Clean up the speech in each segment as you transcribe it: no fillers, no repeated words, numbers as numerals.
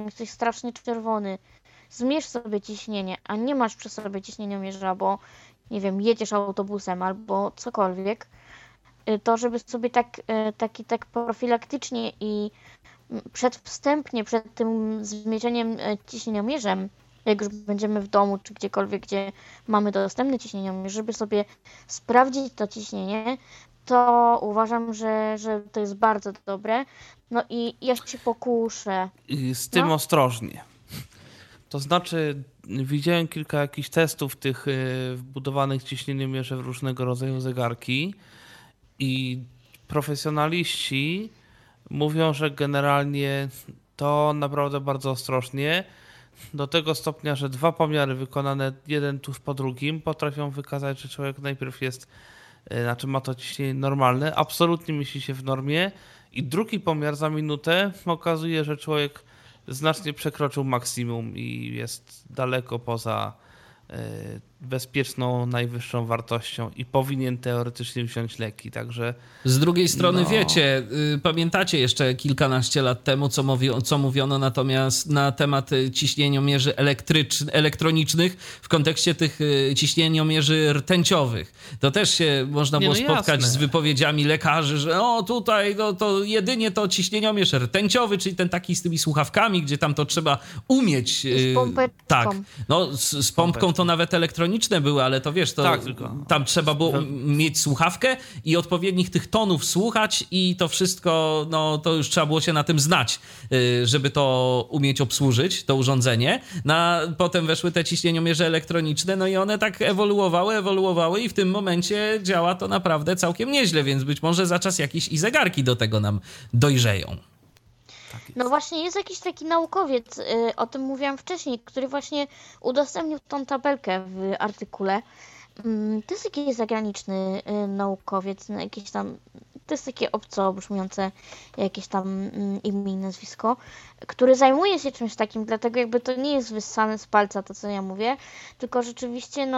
jesteś strasznie czerwony, zmierz sobie ciśnienie, a nie masz przy sobie ciśnieniomierza, bo nie wiem, jedziesz autobusem albo cokolwiek, to żeby sobie tak profilaktycznie i przedwstępnie przed tym zmierzeniem ciśnieniomierzem, jak już będziemy w domu czy gdziekolwiek, gdzie mamy dostępny ciśnieniomierz, żeby sobie sprawdzić to ciśnienie, to uważam, że to jest bardzo dobre. No i ja się pokuszę. I z tym ostrożnie. To znaczy, widziałem kilka jakichś testów tych wbudowanych ciśnieniomierzy w różnego rodzaju zegarki i profesjonaliści mówią, że generalnie to naprawdę bardzo ostrożnie, do tego stopnia, że 2 pomiary wykonane jeden tuż po drugim potrafią wykazać, że człowiek najpierw ma to ciśnienie normalne, absolutnie mieści się w normie i drugi pomiar za minutę okazuje, że człowiek znacznie przekroczył maksimum i jest daleko poza bezpieczną, najwyższą wartością i powinien teoretycznie wziąć leki, także... Z drugiej strony wiecie, pamiętacie jeszcze kilkanaście lat temu, co mówiono natomiast na temat ciśnieniomierzy elektronicznych w kontekście tych ciśnieniomierzy rtęciowych. To też się można było spotkać z wypowiedziami lekarzy, że tutaj to jedynie to ciśnieniomierz rtęciowy, czyli ten taki z tymi słuchawkami, gdzie tam to trzeba umieć. Z pompeczką. Tak, z pompką to nawet elektroniczne były, ale to wiesz, tam trzeba było mieć słuchawkę i odpowiednich tych tonów słuchać i to wszystko, to już trzeba było się na tym znać, żeby to umieć obsłużyć, to urządzenie. Potem weszły te ciśnieniomierze elektroniczne, i one tak ewoluowały i w tym momencie działa to naprawdę całkiem nieźle, więc być może za czas jakieś i zegarki do tego nam dojrzeją. No właśnie jest jakiś taki naukowiec, o tym mówiłam wcześniej, który właśnie udostępnił tą tabelkę w artykule. To jest jakiś zagraniczny naukowiec, jakieś tam, to jest takie obco brzmiące jakieś tam imię i nazwisko, który zajmuje się czymś takim, dlatego jakby to nie jest wyssane z palca to, co ja mówię, tylko rzeczywiście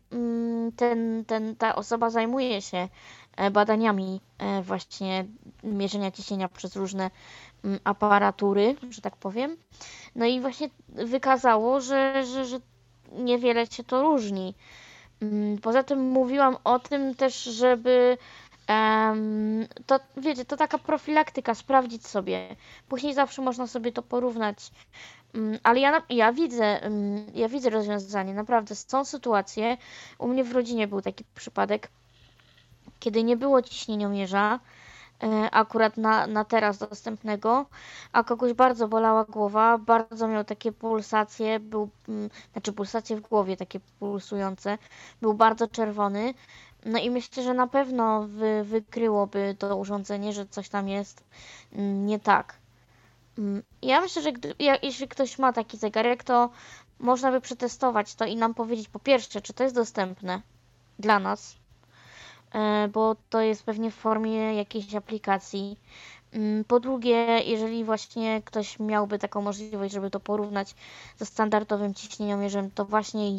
ta osoba zajmuje się badaniami właśnie mierzenia ciśnienia przez różne aparatury, że tak powiem. No i właśnie wykazało, że niewiele się to różni. Poza tym mówiłam o tym też, żeby to, wiecie, to taka profilaktyka, sprawdzić sobie. Później zawsze można sobie to porównać. Ale ja widzę rozwiązanie. Naprawdę są sytuacje. U mnie w rodzinie był taki przypadek, kiedy nie było ciśnieniomierza, akurat na teraz dostępnego, a kogoś bardzo bolała głowa, bardzo miał takie pulsacje, pulsacje w głowie takie pulsujące, był bardzo czerwony, no i myślę, że na pewno wykryłoby to urządzenie, że coś tam jest nie tak. Ja myślę, że jeśli ktoś ma taki zegarek, to można by przetestować to i nam powiedzieć po pierwsze, czy to jest dostępne dla nas, bo to jest pewnie w formie jakiejś aplikacji. Po drugie, jeżeli właśnie ktoś miałby taką możliwość, żeby to porównać ze standardowym ciśnieniomierzem, to właśnie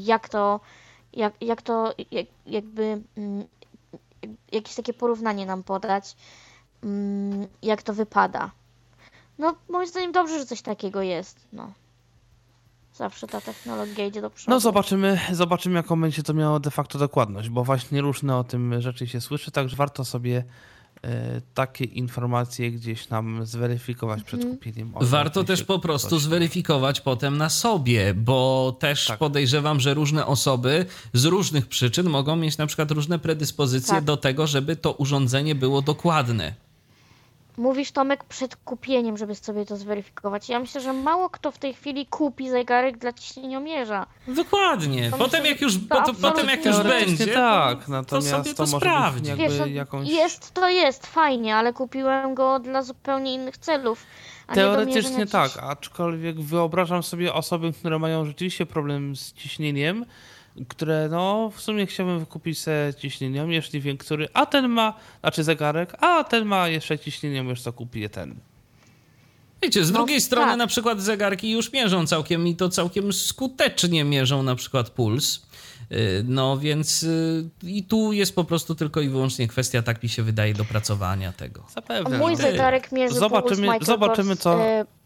jakieś takie porównanie nam podać, jak to wypada. No, moim zdaniem dobrze, że coś takiego jest, Zawsze ta technologia idzie do przodu. No zobaczymy jaką będzie to miało de facto dokładność, bo właśnie różne o tym rzeczy się słyszy, także warto sobie takie informacje gdzieś nam zweryfikować przed kupieniem. Warto też po prostu zweryfikować potem na sobie, bo też podejrzewam, że różne osoby z różnych przyczyn mogą mieć na przykład różne predyspozycje do tego, żeby to urządzenie było dokładne. Mówisz, Tomek, przed kupieniem, żeby sobie to zweryfikować. Ja myślę, że mało kto w tej chwili kupi zegarek dla ciśnieniomierza. Dokładnie. To potem myślę, jak już będzie, tak, to sobie to sprawdzi. Wiesz, jakąś... jest fajnie, ale kupiłem go dla zupełnie innych celów. Teoretycznie tak, aczkolwiek wyobrażam sobie osoby, które mają rzeczywiście problem z ciśnieniem, które w sumie chciałbym wykupić sobie ciśnieniomierz, nie wiem który, a ten ma, zegarek, a ten ma jeszcze ciśnieniomierz, to kupię ten. Wiecie, z drugiej strony na przykład zegarki już mierzą całkiem skutecznie mierzą na przykład puls. Więc i tu jest po prostu tylko i wyłącznie kwestia, tak mi się wydaje, dopracowania tego. Zapewne. Mój zegarek mierzy puls. Zobaczymy co...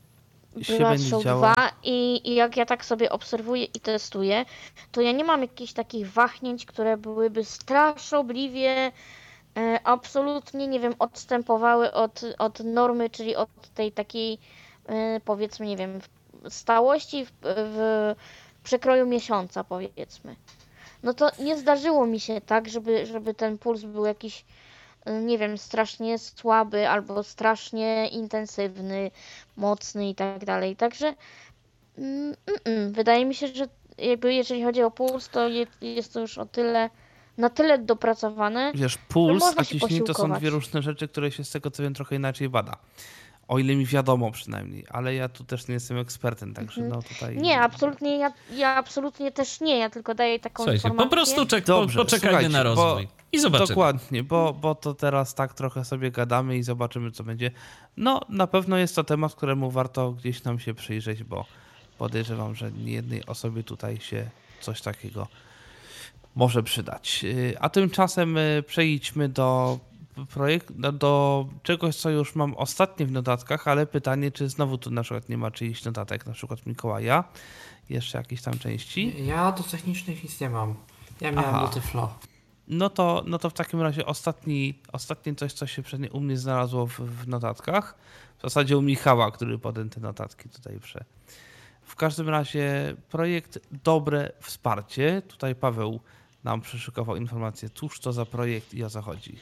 Private Show 2 i jak ja tak sobie obserwuję i testuję, to ja nie mam jakichś takich wahnięć, które byłyby straszliwie absolutnie, nie wiem, odstępowały od normy, czyli od tej takiej, powiedzmy, nie wiem, stałości w przekroju miesiąca, powiedzmy. No to nie zdarzyło mi się tak, żeby ten puls był jakiś, nie wiem, strasznie słaby albo strasznie intensywny, mocny i tak dalej. Także wydaje mi się, że jakby jeżeli chodzi o puls, to jest to już na tyle dopracowane. Wiesz, puls a ciśnienie to są dwie różne rzeczy, które się z tego co wiem trochę inaczej bada. O ile mi wiadomo przynajmniej, ale ja tu też nie jestem ekspertem, także no tutaj... Nie, absolutnie, ja absolutnie też nie, ja tylko daję taką informację. Po prostu poczekajmy na rozwój i zobaczymy. Dokładnie, bo to teraz tak trochę sobie gadamy i zobaczymy, co będzie. No, na pewno jest to temat, któremu warto gdzieś nam się przyjrzeć, bo podejrzewam, że niejednej osobie tutaj się coś takiego może przydać. A tymczasem przejdźmy do czegoś, co już mam ostatnie w notatkach, ale pytanie, czy znowu tu na przykład nie ma czyichś notatek, na przykład Mikołaja, jeszcze jakieś tam części? Ja do technicznych nic nie mam. Ja miałem do Tyflo. No to w takim razie ostatnie coś, co się u mnie znalazło w notatkach, w zasadzie u Michała, który potem te notatki tutaj W każdym razie projekt Dobre Wsparcie. Tutaj Paweł nam przyszykował informację, cóż to za projekt i o co chodzi.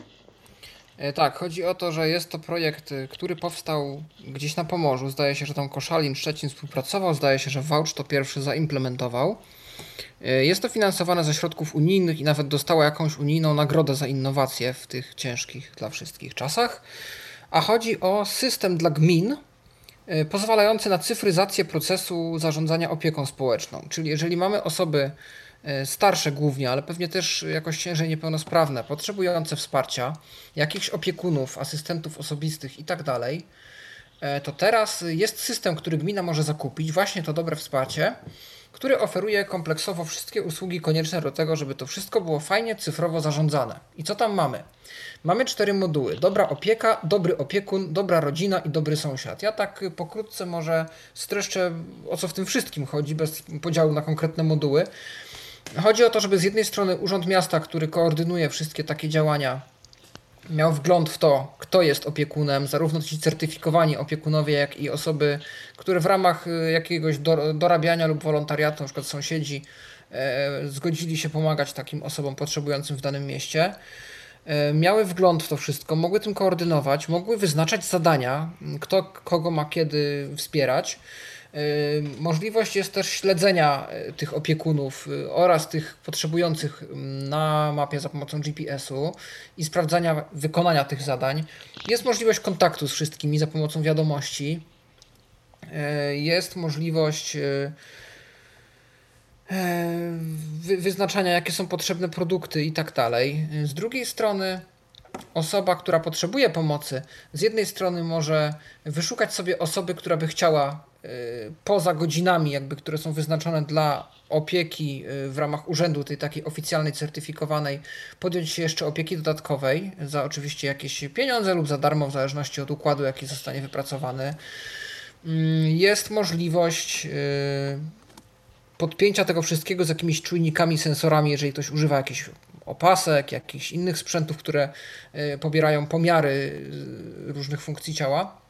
Tak, chodzi o to, że jest to projekt, który powstał gdzieś na Pomorzu. Zdaje się, że tam Koszalin, Szczecin współpracował, zdaje się, że Wałcz to pierwszy zaimplementował. Jest to finansowane ze środków unijnych i nawet dostało jakąś unijną nagrodę za innowacje w tych ciężkich dla wszystkich czasach. A chodzi o system dla gmin, pozwalający na cyfryzację procesu zarządzania opieką społeczną. Czyli jeżeli mamy osoby starsze głównie, ale pewnie też jakoś ciężej niepełnosprawne, potrzebujące wsparcia, jakichś opiekunów, asystentów osobistych i tak dalej, to teraz jest system, który gmina może zakupić, właśnie to Dobre Wsparcie, który oferuje kompleksowo wszystkie usługi konieczne do tego, żeby to wszystko było fajnie cyfrowo zarządzane. I co tam mamy? Mamy 4 moduły. Dobra opieka, dobry opiekun, dobra rodzina i dobry sąsiad. Ja tak pokrótce może streszczę, o co w tym wszystkim chodzi, bez podziału na konkretne moduły. Chodzi o to, żeby z jednej strony Urząd Miasta, który koordynuje wszystkie takie działania, miał wgląd w to, kto jest opiekunem, zarówno ci certyfikowani opiekunowie, jak i osoby, które w ramach jakiegoś dorabiania lub wolontariatu, na przykład sąsiedzi, zgodzili się pomagać takim osobom potrzebującym w danym mieście. Miały wgląd w to wszystko, mogły tym koordynować, mogły wyznaczać zadania, kto kogo ma kiedy wspierać. Możliwość jest też śledzenia tych opiekunów oraz tych potrzebujących na mapie za pomocą GPS-u i sprawdzania wykonania tych zadań. Jest możliwość kontaktu z wszystkimi za pomocą wiadomości. Jest możliwość wyznaczania, jakie są potrzebne produkty i tak dalej. Z drugiej strony osoba, która potrzebuje pomocy, z jednej strony może wyszukać sobie osoby, która by chciała poza godzinami, jakby, które są wyznaczone dla opieki w ramach urzędu, tej takiej oficjalnej, certyfikowanej, podjąć się jeszcze opieki dodatkowej za oczywiście jakieś pieniądze lub za darmo, w zależności od układu, jaki zostanie wypracowany. Jest możliwość podpięcia tego wszystkiego z jakimiś czujnikami, sensorami, jeżeli ktoś używa jakichś opasek, jakichś innych sprzętów, które pobierają pomiary różnych funkcji ciała.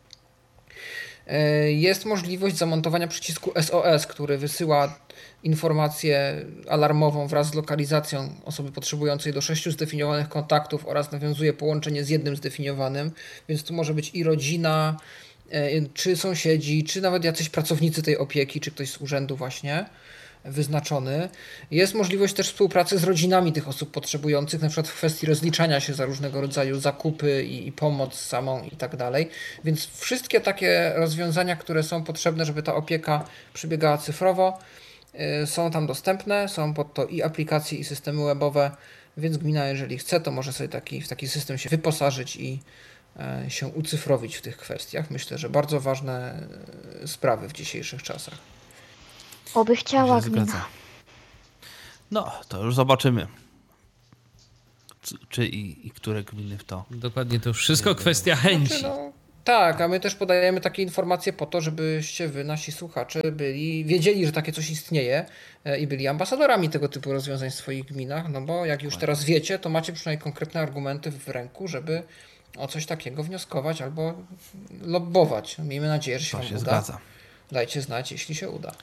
Jest możliwość zamontowania przycisku SOS, który wysyła informację alarmową wraz z lokalizacją osoby potrzebującej do 6 zdefiniowanych kontaktów oraz nawiązuje połączenie z jednym zdefiniowanym, więc tu może być i rodzina, czy sąsiedzi, czy nawet jacyś pracownicy tej opieki, czy ktoś z urzędu właśnie wyznaczony. Jest możliwość też współpracy z rodzinami tych osób potrzebujących, na przykład w kwestii rozliczania się za różnego rodzaju zakupy i pomoc samą i tak dalej. Więc wszystkie takie rozwiązania, które są potrzebne, żeby ta opieka przebiegała cyfrowo, są tam dostępne, są pod to i aplikacje, i systemy webowe, więc gmina, jeżeli chce, to może sobie w taki system się wyposażyć i się ucyfrowić w tych kwestiach. Myślę, że bardzo ważne sprawy w dzisiejszych czasach. Oby chciała gmina. No, to już zobaczymy. Czy i które gminy w to. Dokładnie, to wszystko kwestia chęci. Tak, a my też podajemy takie informacje po to, żebyście wy, nasi słuchacze, wiedzieli, że takie coś istnieje i byli ambasadorami tego typu rozwiązań w swoich gminach, no bo jak już teraz wiecie, to macie przynajmniej konkretne argumenty w ręku, żeby o coś takiego wnioskować albo lobbować. Miejmy nadzieję, że się wam uda. Zgadza. Dajcie znać, jeśli się uda.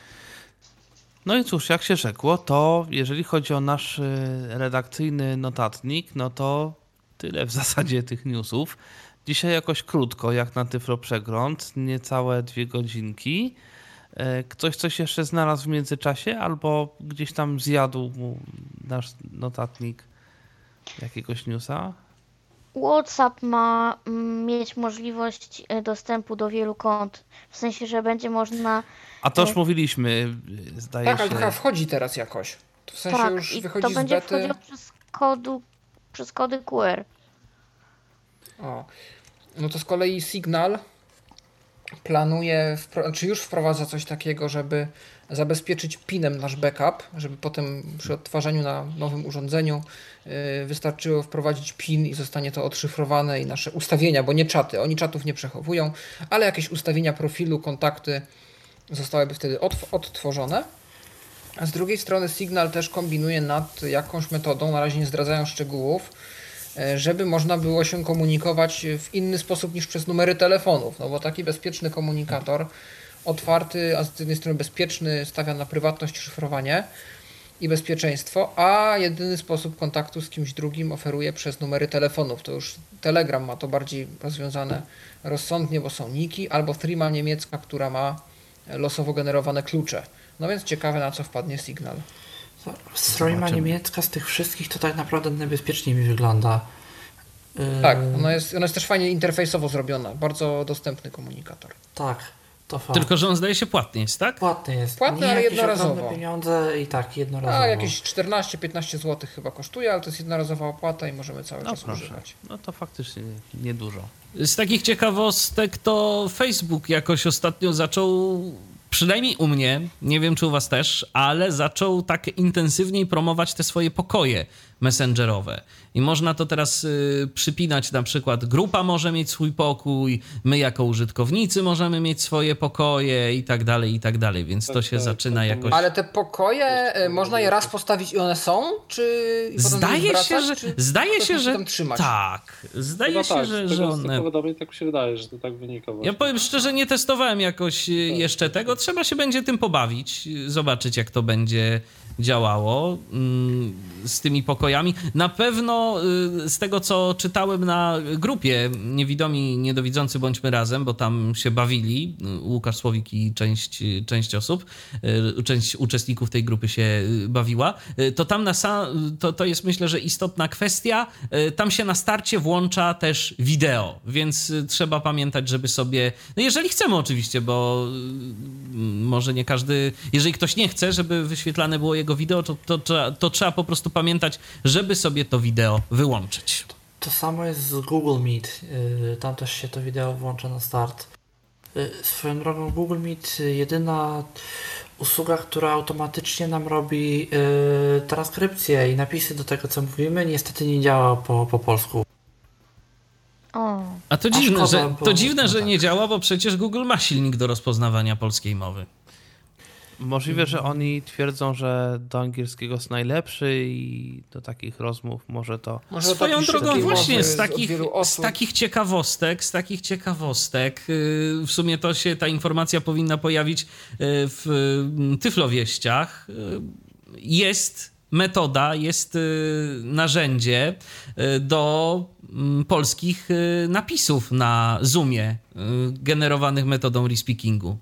No i cóż, jak się rzekło, to jeżeli chodzi o nasz redakcyjny notatnik, no to tyle w zasadzie tych newsów. Dzisiaj jakoś krótko, jak na Tyflo Przegląd, niecałe 2 godzinki. Ktoś coś jeszcze znalazł w międzyczasie albo gdzieś tam zjadł mu nasz notatnik jakiegoś newsa? WhatsApp ma mieć możliwość dostępu do wielu kont, w sensie, że będzie można... A to już mówiliśmy, zdaje się. Tak, ale wchodzi teraz jakoś. To w sensie tak, już i wychodzi to z będzie bety. wchodziło przez kody QR. O. No to z kolei Signal planuje, czy już wprowadza coś takiego, żeby zabezpieczyć PIN-em nasz backup, żeby potem przy odtwarzaniu na nowym urządzeniu wystarczyło wprowadzić PIN i zostanie to odszyfrowane i nasze ustawienia, bo nie czaty, oni czatów nie przechowują, ale jakieś ustawienia profilu, kontakty zostałyby wtedy odtworzone. A z drugiej strony Signal też kombinuje nad jakąś metodą, na razie nie zdradzają szczegółów, żeby można było się komunikować w inny sposób niż przez numery telefonów, no bo taki bezpieczny komunikator, otwarty, a z jednej strony bezpieczny, stawia na prywatność, szyfrowanie i bezpieczeństwo, a jedyny sposób kontaktu z kimś drugim oferuje przez numery telefonów. To już Telegram ma to bardziej rozwiązane rozsądnie, bo są niki, albo Threema niemiecka, która ma losowo generowane klucze. No więc ciekawe, na co wpadnie Signal. Threema niemiecka z tych wszystkich to tak naprawdę najbezpieczniej mi wygląda. Tak, ona jest też fajnie interfejsowo zrobiona. Bardzo dostępny komunikator. Tak, to fakt. Tylko, że on zdaje się płatny jest, tak? Płatny jest. Płatny, ale jednorazowo. Pieniądze i tak jednorazowo. A jakieś 14-15 zł chyba kosztuje, ale to jest jednorazowa opłata i możemy cały czas używać. No to faktycznie niedużo. Z takich ciekawostek to Facebook jakoś ostatnio zaczął, przynajmniej u mnie, nie wiem czy u was też, ale zaczął tak intensywniej promować te swoje pokoje messengerowe. I można to teraz przypinać, na przykład grupa może mieć swój pokój, my jako użytkownicy możemy mieć swoje pokoje i tak dalej, więc to się zaczyna jakoś... Ale te pokoje, można je raz postawić i one są? Czy Zdaje się, że tam trzymać? Tak. Zdaje się, że one... Tak mi się wydaje, że to tak wynika. Ja powiem szczerze, nie testowałem jakoś jeszcze tego. Trzeba się będzie tym pobawić, zobaczyć jak to będzie działało z tymi pokojami. Na pewno z tego, co czytałem na grupie Niewidomi, Niedowidzący Bądźmy Razem, bo tam się bawili Łukasz Słowik i część osób, część uczestników tej grupy się bawiła, to tam to jest myślę, że istotna kwestia. Tam się na starcie włącza też wideo, więc trzeba pamiętać, żeby sobie, no jeżeli chcemy oczywiście, bo może nie każdy, jeżeli ktoś nie chce, żeby wyświetlane było jego wideo, to trzeba po prostu pamiętać, żeby sobie to wideo wyłączyć. To samo jest z Google Meet. Tam też się to wideo włącza na start. Swoją drogą Google Meet jedyna usługa, która automatycznie nam robi transkrypcję i napisy do tego, co mówimy, niestety nie działa po polsku. A to dziwne, że nie działa, bo przecież Google ma silnik do rozpoznawania polskiej mowy. Możliwe, że oni twierdzą, że do angielskiego jest najlepszy i do takich rozmów może to... Swoją drogą właśnie z takich ciekawostek w sumie to się ta informacja powinna pojawić w Tyflowieściach. Jest metoda, jest narzędzie do polskich napisów na Zoomie generowanych metodą respeakingu.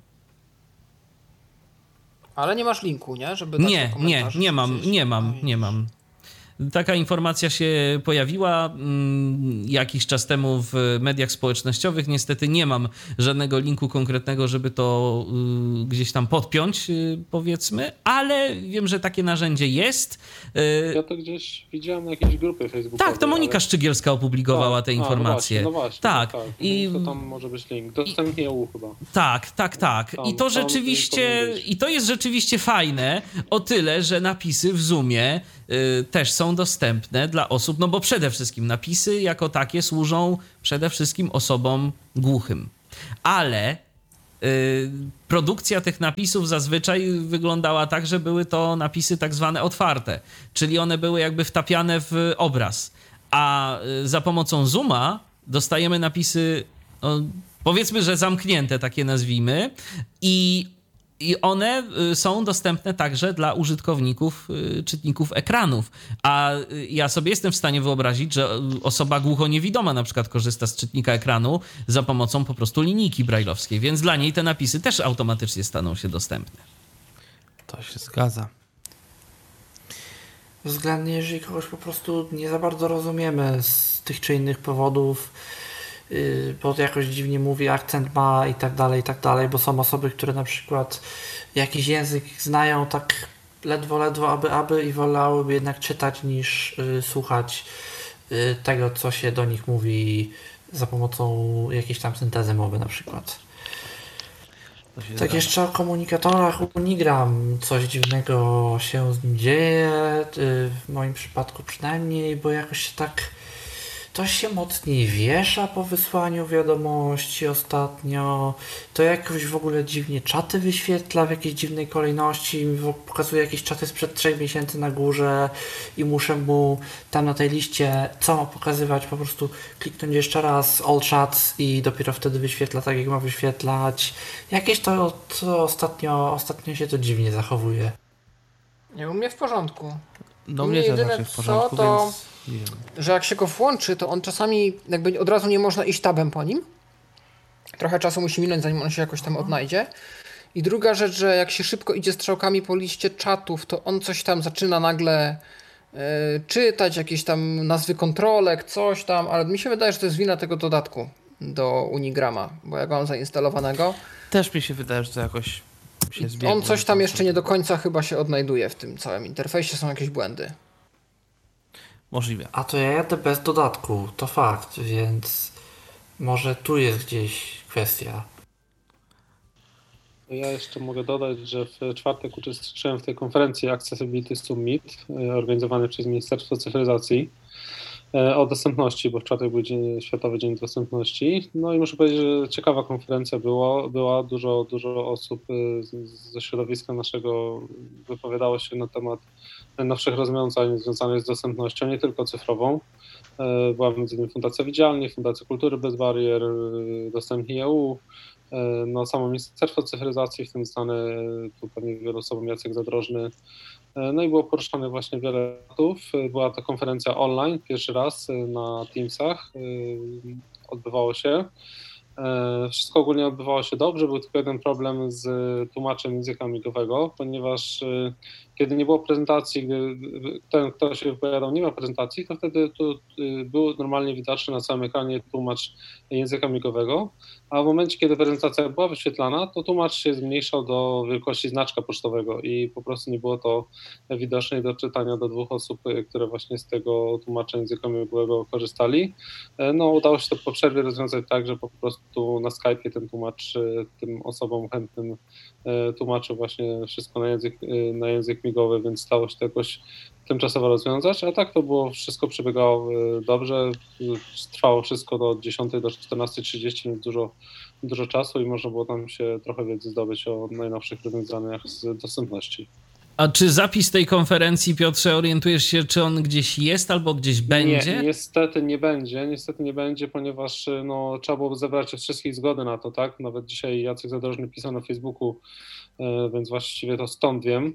Ale nie masz linku, nie? Żeby dać nie mam. Taka informacja się pojawiła jakiś czas temu w mediach społecznościowych. Niestety nie mam żadnego linku konkretnego, żeby to gdzieś tam podpiąć, powiedzmy, ale wiem, że takie narzędzie jest. Ja to gdzieś widziałem na jakiejś grupie facebookowej. Tak, to Monika Szczygielska opublikowała te informacje. No właśnie, tak. I to tam może być link. Dostępnie EU chyba. Tak. I to jest rzeczywiście fajne o tyle, że napisy w Zoomie też są dostępne dla osób, no bo przede wszystkim napisy jako takie służą przede wszystkim osobom głuchym. Ale produkcja tych napisów zazwyczaj wyglądała tak, że były to napisy tak zwane otwarte, czyli one były jakby wtapiane w obraz. A za pomocą Zooma dostajemy napisy, no, powiedzmy, że zamknięte, takie nazwijmy, i one są dostępne także dla użytkowników, czytników ekranów. A ja sobie jestem w stanie wyobrazić, że osoba głuchoniewidoma na przykład korzysta z czytnika ekranu za pomocą po prostu linijki brajlowskiej, więc dla niej te napisy też automatycznie staną się dostępne. To się zgadza. Względnie, jeżeli kogoś po prostu nie za bardzo rozumiemy z tych czy innych powodów, bo jakoś dziwnie mówi, akcent ma i tak dalej, bo są osoby, które na przykład jakiś język znają tak ledwo, aby i wolałyby jednak czytać niż słuchać tego, co się do nich mówi za pomocą jakiejś tam syntezy mowy na przykład. Tak, jeszcze o komunikatorach Unigram. Coś dziwnego się z nim dzieje, w moim przypadku przynajmniej, bo jakoś się tak to się mocniej wiesza po wysłaniu wiadomości ostatnio. To jakoś w ogóle dziwnie czaty wyświetla w jakiejś dziwnej kolejności. Pokazuje jakieś czaty sprzed 3 miesięcy na górze i muszę mu tam na tej liście co ma pokazywać, po prostu kliknąć jeszcze raz all chats i dopiero wtedy wyświetla tak, jak ma wyświetlać. Jakieś to ostatnio się to dziwnie zachowuje. Nie, u mnie w porządku. Do mnie też jedyne w porządku, to, więc nie wiem. że jak się go włączy, to on czasami jakby od razu nie można iść tabem po nim. Trochę czasu musi minąć, zanim on się jakoś tam odnajdzie. I druga rzecz, że jak się szybko idzie strzałkami po liście czatów, to on coś tam zaczyna nagle czytać, jakieś tam nazwy kontrolek, coś tam, ale mi się wydaje, że to jest wina tego dodatku do Unigrama, bo ja go mam zainstalowanego. Też mi się wydaje, że to jakoś się zbiegło. On coś tam jeszcze nie do końca chyba się odnajduje w tym całym interfejsie, są jakieś błędy. Możliwe. A to ja jadę bez dodatku, to fakt, więc może tu jest gdzieś kwestia. Ja jeszcze mogę dodać, że w czwartek uczestniczyłem w tej konferencji Accessibility Summit organizowanej przez Ministerstwo Cyfryzacji o dostępności, bo w czwartek był Światowy Dzień Dostępności. No i muszę powiedzieć, że ciekawa konferencja była. Dużo osób ze środowiska naszego wypowiadało się na temat najnowszych rozwiązań związanych z dostępnością, nie tylko cyfrową. Była m.in. Fundacja Widzialni, Fundacja Kultury Bez Barier, Dostępni EU, no samo Ministerstwo Cyfryzacji, w tym znany tu pewnie wielu osobom Jacek Zadrożny. No i było poruszane właśnie wiele tematów. Była to konferencja online, pierwszy raz na Teamsach odbywało się. Wszystko ogólnie odbywało się dobrze, był tylko jeden problem z tłumaczem języka migowego, ponieważ kiedy nie było prezentacji, gdy ten, kto się wypowiadał, nie ma prezentacji, to wtedy tu był normalnie widoczny na całym ekranie tłumacz języka migowego, a w momencie, kiedy prezentacja była wyświetlana, to tłumacz się zmniejszał do wielkości znaczka pocztowego i po prostu nie było to widoczne do czytania do 2 osób, które właśnie z tego tłumacza języka migowego korzystali. No udało się to po przerwie rozwiązać tak, że po prostu na Skype'ie ten tłumacz tym osobom chętnym tłumaczył właśnie wszystko na język migowy, więc stało się to jakoś tymczasowo rozwiązać, a tak to było, wszystko przebiegało dobrze, trwało wszystko do 10 do 14:30, więc dużo czasu i można było tam się trochę wiedzy zdobyć o najnowszych rozwiązaniach z dostępności. A czy zapis tej konferencji, Piotrze, orientujesz się, czy on gdzieś jest albo gdzieś będzie? Nie, niestety nie będzie, ponieważ no, trzeba było zebrać od wszystkich zgody na to, tak? Nawet dzisiaj Jacek Zadrożny pisał na Facebooku, więc właściwie to stąd wiem,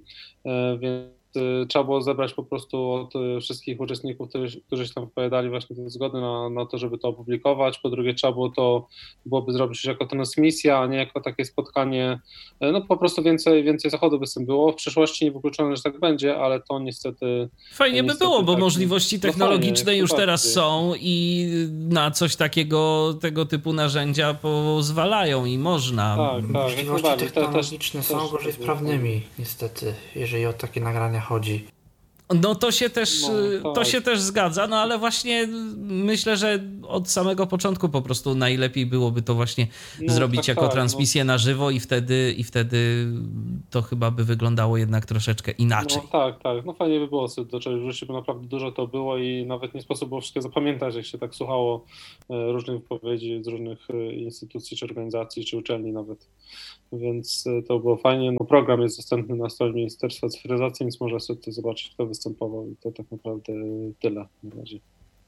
więc trzeba było zebrać po prostu od wszystkich uczestników, którzy się tam wypowiadali właśnie te zgody na to, żeby to opublikować. Po drugie trzeba byłoby zrobić już jako transmisja, a nie jako takie spotkanie. No po prostu więcej zachodu by z tym było. W przyszłości niewykluczone, że tak będzie, ale to niestety... Fajnie by było, bo tak, możliwości technologiczne już teraz są i na coś takiego, tego typu narzędzia pozwalają i można. Tak, możliwości technologiczne są gorzej sprawnymi, niestety, jeżeli o takie nagrania chodzi. No to się też, to się też zgadza, no ale właśnie myślę, że od samego początku po prostu najlepiej byłoby to właśnie zrobić jako transmisję na żywo i wtedy to chyba by wyglądało jednak troszeczkę inaczej. No tak. No fajnie by było sobie do czegoś wrzucić, bo naprawdę dużo to było i nawet nie sposób było wszystkie zapamiętać, jak się tak słuchało różnych wypowiedzi z różnych instytucji, czy organizacji, czy uczelni nawet. Więc to było fajnie. No, program jest dostępny na stronie Ministerstwa Cyfryzacji, więc można sobie to zobaczyć, kto występował i to tak naprawdę tyle na razie.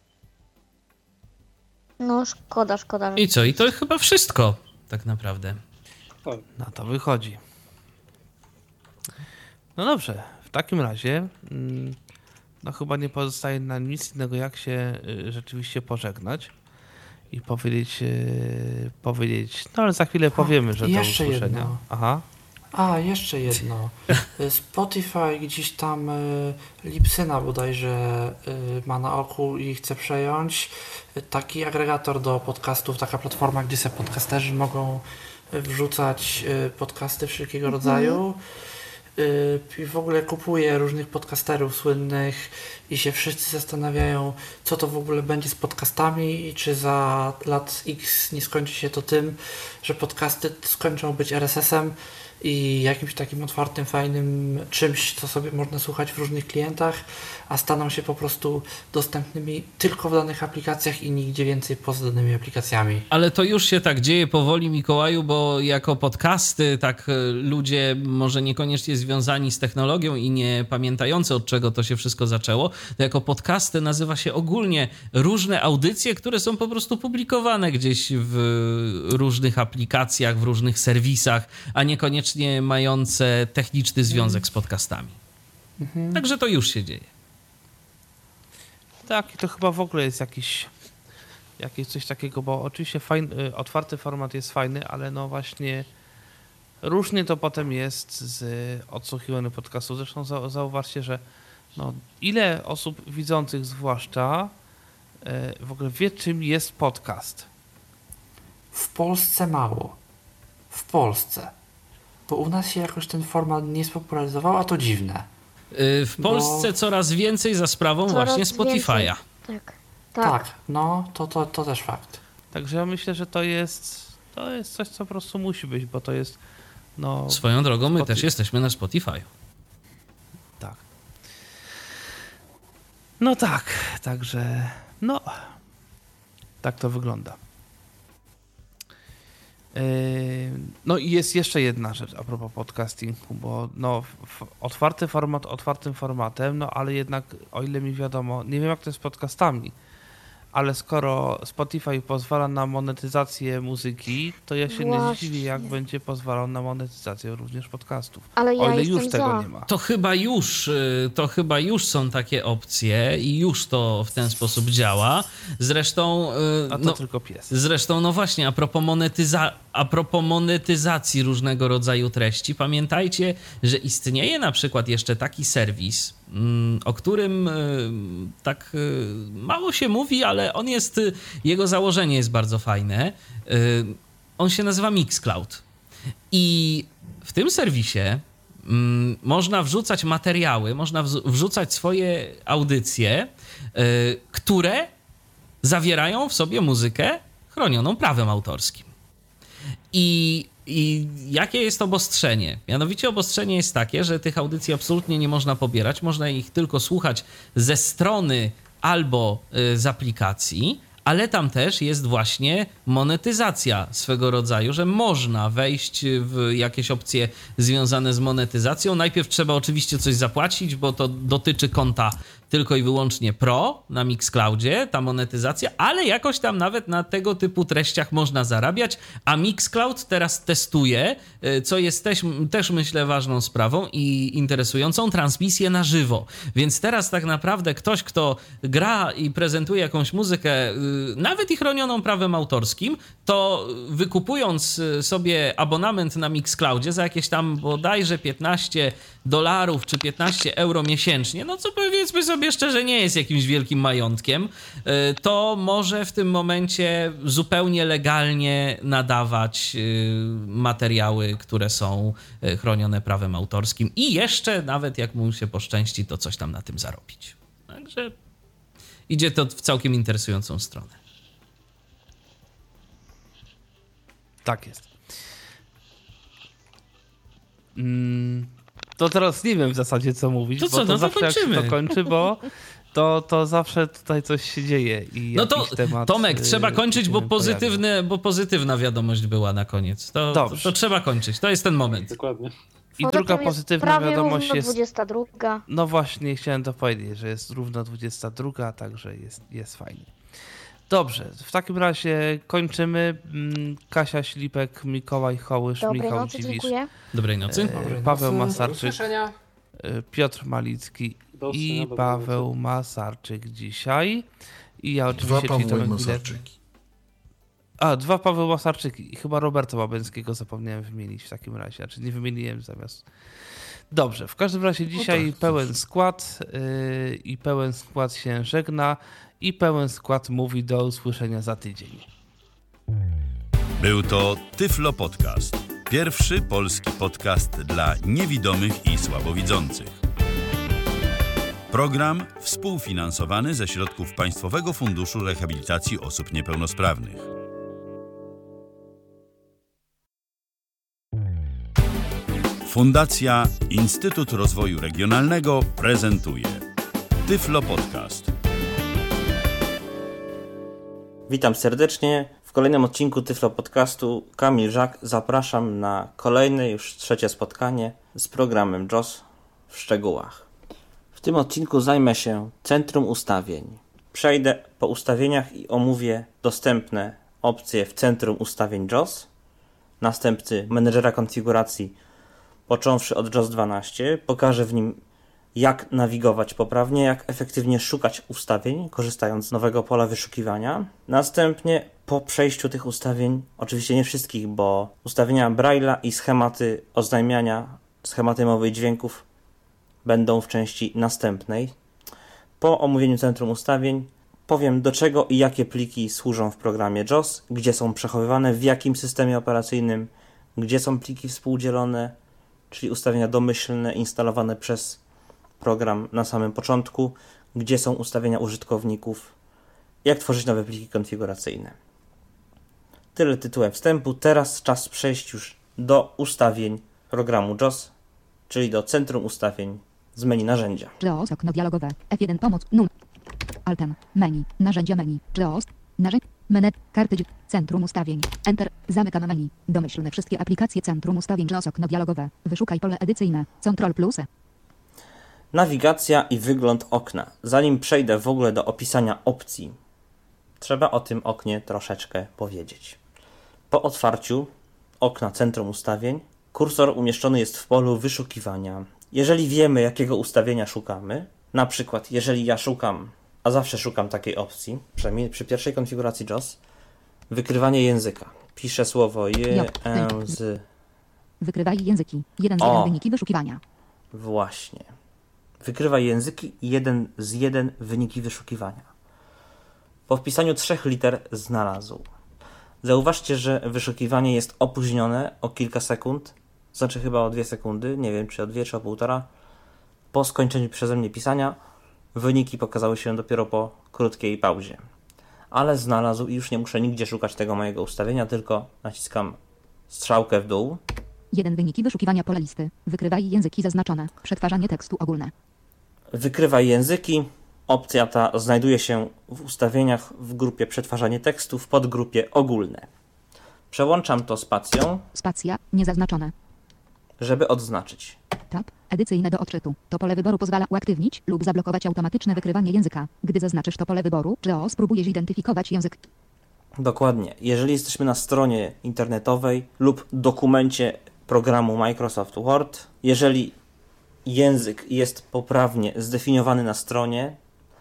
No szkoda. I co? I to chyba wszystko tak naprawdę. Tak. Na to wychodzi. No dobrze, w takim razie no chyba nie pozostaje nam nic innego, jak się rzeczywiście pożegnać i powiedzieć, no ale za chwilę powiemy, że do usłyszenia. Jedno. Aha. Jeszcze jedno. Spotify gdzieś tam Libsyna bodajże ma na oku i chce przejąć. Taki agregator do podcastów, taka platforma, gdzie sobie podcasterzy mogą wrzucać podcasty wszelkiego rodzaju. I w ogóle kupuje różnych podcasterów słynnych i się wszyscy zastanawiają, co to w ogóle będzie z podcastami i czy za lat X nie skończy się to tym, że podcasty skończą być RSS-em i jakimś takim otwartym, fajnym czymś, co sobie można słuchać w różnych klientach, a staną się po prostu dostępnymi tylko w danych aplikacjach i nigdzie więcej poza danymi aplikacjami. Ale to już się tak dzieje powoli, Mikołaju, bo jako podcasty, tak ludzie może niekoniecznie związani z technologią i nie pamiętający, od czego to się wszystko zaczęło, to jako podcasty nazywa się ogólnie różne audycje, które są po prostu publikowane gdzieś w różnych aplikacjach, w różnych serwisach, a niekoniecznie mające techniczny związek z podcastami. Także to już się dzieje. Tak, i to chyba w ogóle jest jakieś coś takiego, bo oczywiście otwarty format jest fajny, ale no właśnie różnie to potem jest z odsłuchiwanych podcastów. Zresztą zauważcie, że no, ile osób widzących zwłaszcza w ogóle wie, czym jest podcast. W Polsce mało. W Polsce. Bo u nas się jakoś ten format nie spopularyzował, a to dziwne. W Polsce coraz więcej za sprawą właśnie Spotify'a. Tak, no to też fakt. Także ja myślę, że to jest coś, co po prostu musi być, bo to jest no... Swoją drogą my też jesteśmy na Spotify'u. Tak. No tak, także no tak to wygląda. No i jest jeszcze jedna rzecz a propos podcastingu, bo no otwarty format otwartym formatem, no ale jednak o ile mi wiadomo, nie wiem jak to jest z podcastami, ale skoro Spotify pozwala na monetyzację muzyki, to ja się nie dziwię, jak będzie pozwalał na monetyzację również podcastów. Ale ja o ile jestem już tego nie ma. To chyba już są takie opcje i już to w ten sposób działa. Zresztą... A to tylko pies. Zresztą, no właśnie, a propos monetyzacji różnego rodzaju treści, pamiętajcie, że istnieje na przykład jeszcze taki serwis, o którym tak mało się mówi, ale jego założenie jest bardzo fajne. On się nazywa Mixcloud. I w tym serwisie można wrzucać materiały, można wrzucać swoje audycje, które zawierają w sobie muzykę chronioną prawem autorskim. I jakie jest obostrzenie? Mianowicie obostrzenie jest takie, że tych audycji absolutnie nie można pobierać, można ich tylko słuchać ze strony albo z aplikacji, ale tam też jest właśnie monetyzacja swego rodzaju, że można wejść w jakieś opcje związane z monetyzacją. Najpierw trzeba oczywiście coś zapłacić, bo to dotyczy konta tylko i wyłącznie Pro na Mixcloudzie, ta monetyzacja, ale jakoś tam nawet na tego typu treściach można zarabiać, a Mixcloud teraz testuje, co jest też myślę ważną sprawą i interesującą, transmisję na żywo. Więc teraz tak naprawdę ktoś, kto gra i prezentuje jakąś muzykę nawet i chronioną prawem autorskim, to wykupując sobie abonament na Mixcloudzie za jakieś tam bodajże $15 czy 15 euro miesięcznie, no co powiedzmy sobie szczerze nie jest jakimś wielkim majątkiem, to może w tym momencie zupełnie legalnie nadawać materiały, które są chronione prawem autorskim i jeszcze nawet jak mu się poszczęści, to coś tam na tym zarobić. Także idzie to w całkiem interesującą stronę. Tak jest. To teraz nie wiem w zasadzie co mówić, to co, bo to no zawsze to kończymy. Jak się to kończy, bo to zawsze tutaj coś się dzieje. I no to temat, Tomek, trzeba kończyć, bo pozytywna wiadomość była na koniec. To trzeba kończyć, to jest ten moment. Dokładnie. I druga pozytywna wiadomość jest... 22. No właśnie, chciałem to powiedzieć, że jest równo 22, także jest fajnie. Dobrze, w takim razie kończymy. Kasia Ślipek, Mikołaj Hołysz, Michał Dziwisz. Dziękuję. Dobrej nocy. Paweł Masarczyk, Piotr Malicki i Paweł Masarczyk dzisiaj. I ja oczywiście... Dwa Pawły Masarczyki. Dwa Paweł Masarczyki. I chyba Roberta Łabęckiego zapomniałem wymienić w takim razie. Znaczy nie wymieniłem zamiast... Dobrze, w każdym razie dzisiaj pełen skład i pełen skład się żegna i pełen skład mówi do usłyszenia za tydzień. Był to Tyflo Podcast. Pierwszy polski podcast dla niewidomych i słabowidzących. Program współfinansowany ze środków Państwowego Funduszu Rehabilitacji Osób Niepełnosprawnych. Fundacja Instytut Rozwoju Regionalnego prezentuje Tyflo Podcast. Witam serdecznie. W kolejnym odcinku Tyflo Podcastu Kamil Żak zapraszam na kolejne, już trzecie spotkanie z programem JOS w szczegółach. W tym odcinku zajmę się centrum ustawień. Przejdę po ustawieniach i omówię dostępne opcje w centrum ustawień JOS, następcy menedżera konfiguracji, począwszy od JOS 12, pokażę w nim jak nawigować poprawnie, jak efektywnie szukać ustawień, korzystając z nowego pola wyszukiwania. Następnie po przejściu tych ustawień, oczywiście nie wszystkich, bo ustawienia Braille'a i schematy oznajmiania, schematy mowy i dźwięków będą w części następnej. Po omówieniu centrum ustawień powiem do czego i jakie pliki służą w programie JOS, gdzie są przechowywane, w jakim systemie operacyjnym, gdzie są pliki współdzielone, czyli ustawienia domyślne instalowane przez program na samym początku, gdzie są ustawienia użytkowników, jak tworzyć nowe pliki konfiguracyjne. Tyle tytułem wstępu. Teraz czas przejść już do ustawień programu JOS, czyli do centrum ustawień z menu narzędzia. JOS, okno dialogowe, F1 pomoc, num, Altem, menu, narzędzia menu, JOS, karty, centrum ustawień, Enter, zamykam menu, domyślne wszystkie aplikacje centrum ustawień JOS, okno dialogowe, wyszukaj pole edycyjne, Ctrl+. Nawigacja i wygląd okna. Zanim przejdę w ogóle do opisania opcji, trzeba o tym oknie troszeczkę powiedzieć. Po otwarciu okna centrum ustawień, kursor umieszczony jest w polu wyszukiwania. Jeżeli wiemy, jakiego ustawienia szukamy, na przykład jeżeli ja szukam, a zawsze szukam takiej opcji, przynajmniej przy pierwszej konfiguracji JOS, wykrywanie języka. Piszę słowo z... Wykrywaj języki. 1 z 1 wyniki wyszukiwania. Właśnie. Wykrywaj języki 1 z 1 wyniki wyszukiwania. Po wpisaniu 3 liter znalazł. Zauważcie, że wyszukiwanie jest opóźnione o kilka sekund, znaczy chyba o 2 sekundy, nie wiem czy o 2 czy o 1,5. Po skończeniu przeze mnie pisania wyniki pokazały się dopiero po krótkiej pauzie. Ale znalazł i już nie muszę nigdzie szukać tego mojego ustawienia, tylko naciskam strzałkę w dół. 1 wyniki wyszukiwania pole listy. Wykrywaj języki zaznaczone. Przetwarzanie tekstu ogólne. Wykrywaj języki. Opcja ta znajduje się w ustawieniach w grupie przetwarzanie tekstu w podgrupie ogólne. Przełączam to spacją. Spacja niezaznaczone. Żeby odznaczyć. Tab edycyjne do odczytu. To pole wyboru pozwala uaktywnić lub zablokować automatyczne wykrywanie języka. Gdy zaznaczysz to pole wyboru, JOS spróbuje zidentyfikować język. Dokładnie. Jeżeli jesteśmy na stronie internetowej lub dokumencie programu Microsoft Word, jeżeli język jest poprawnie zdefiniowany na stronie,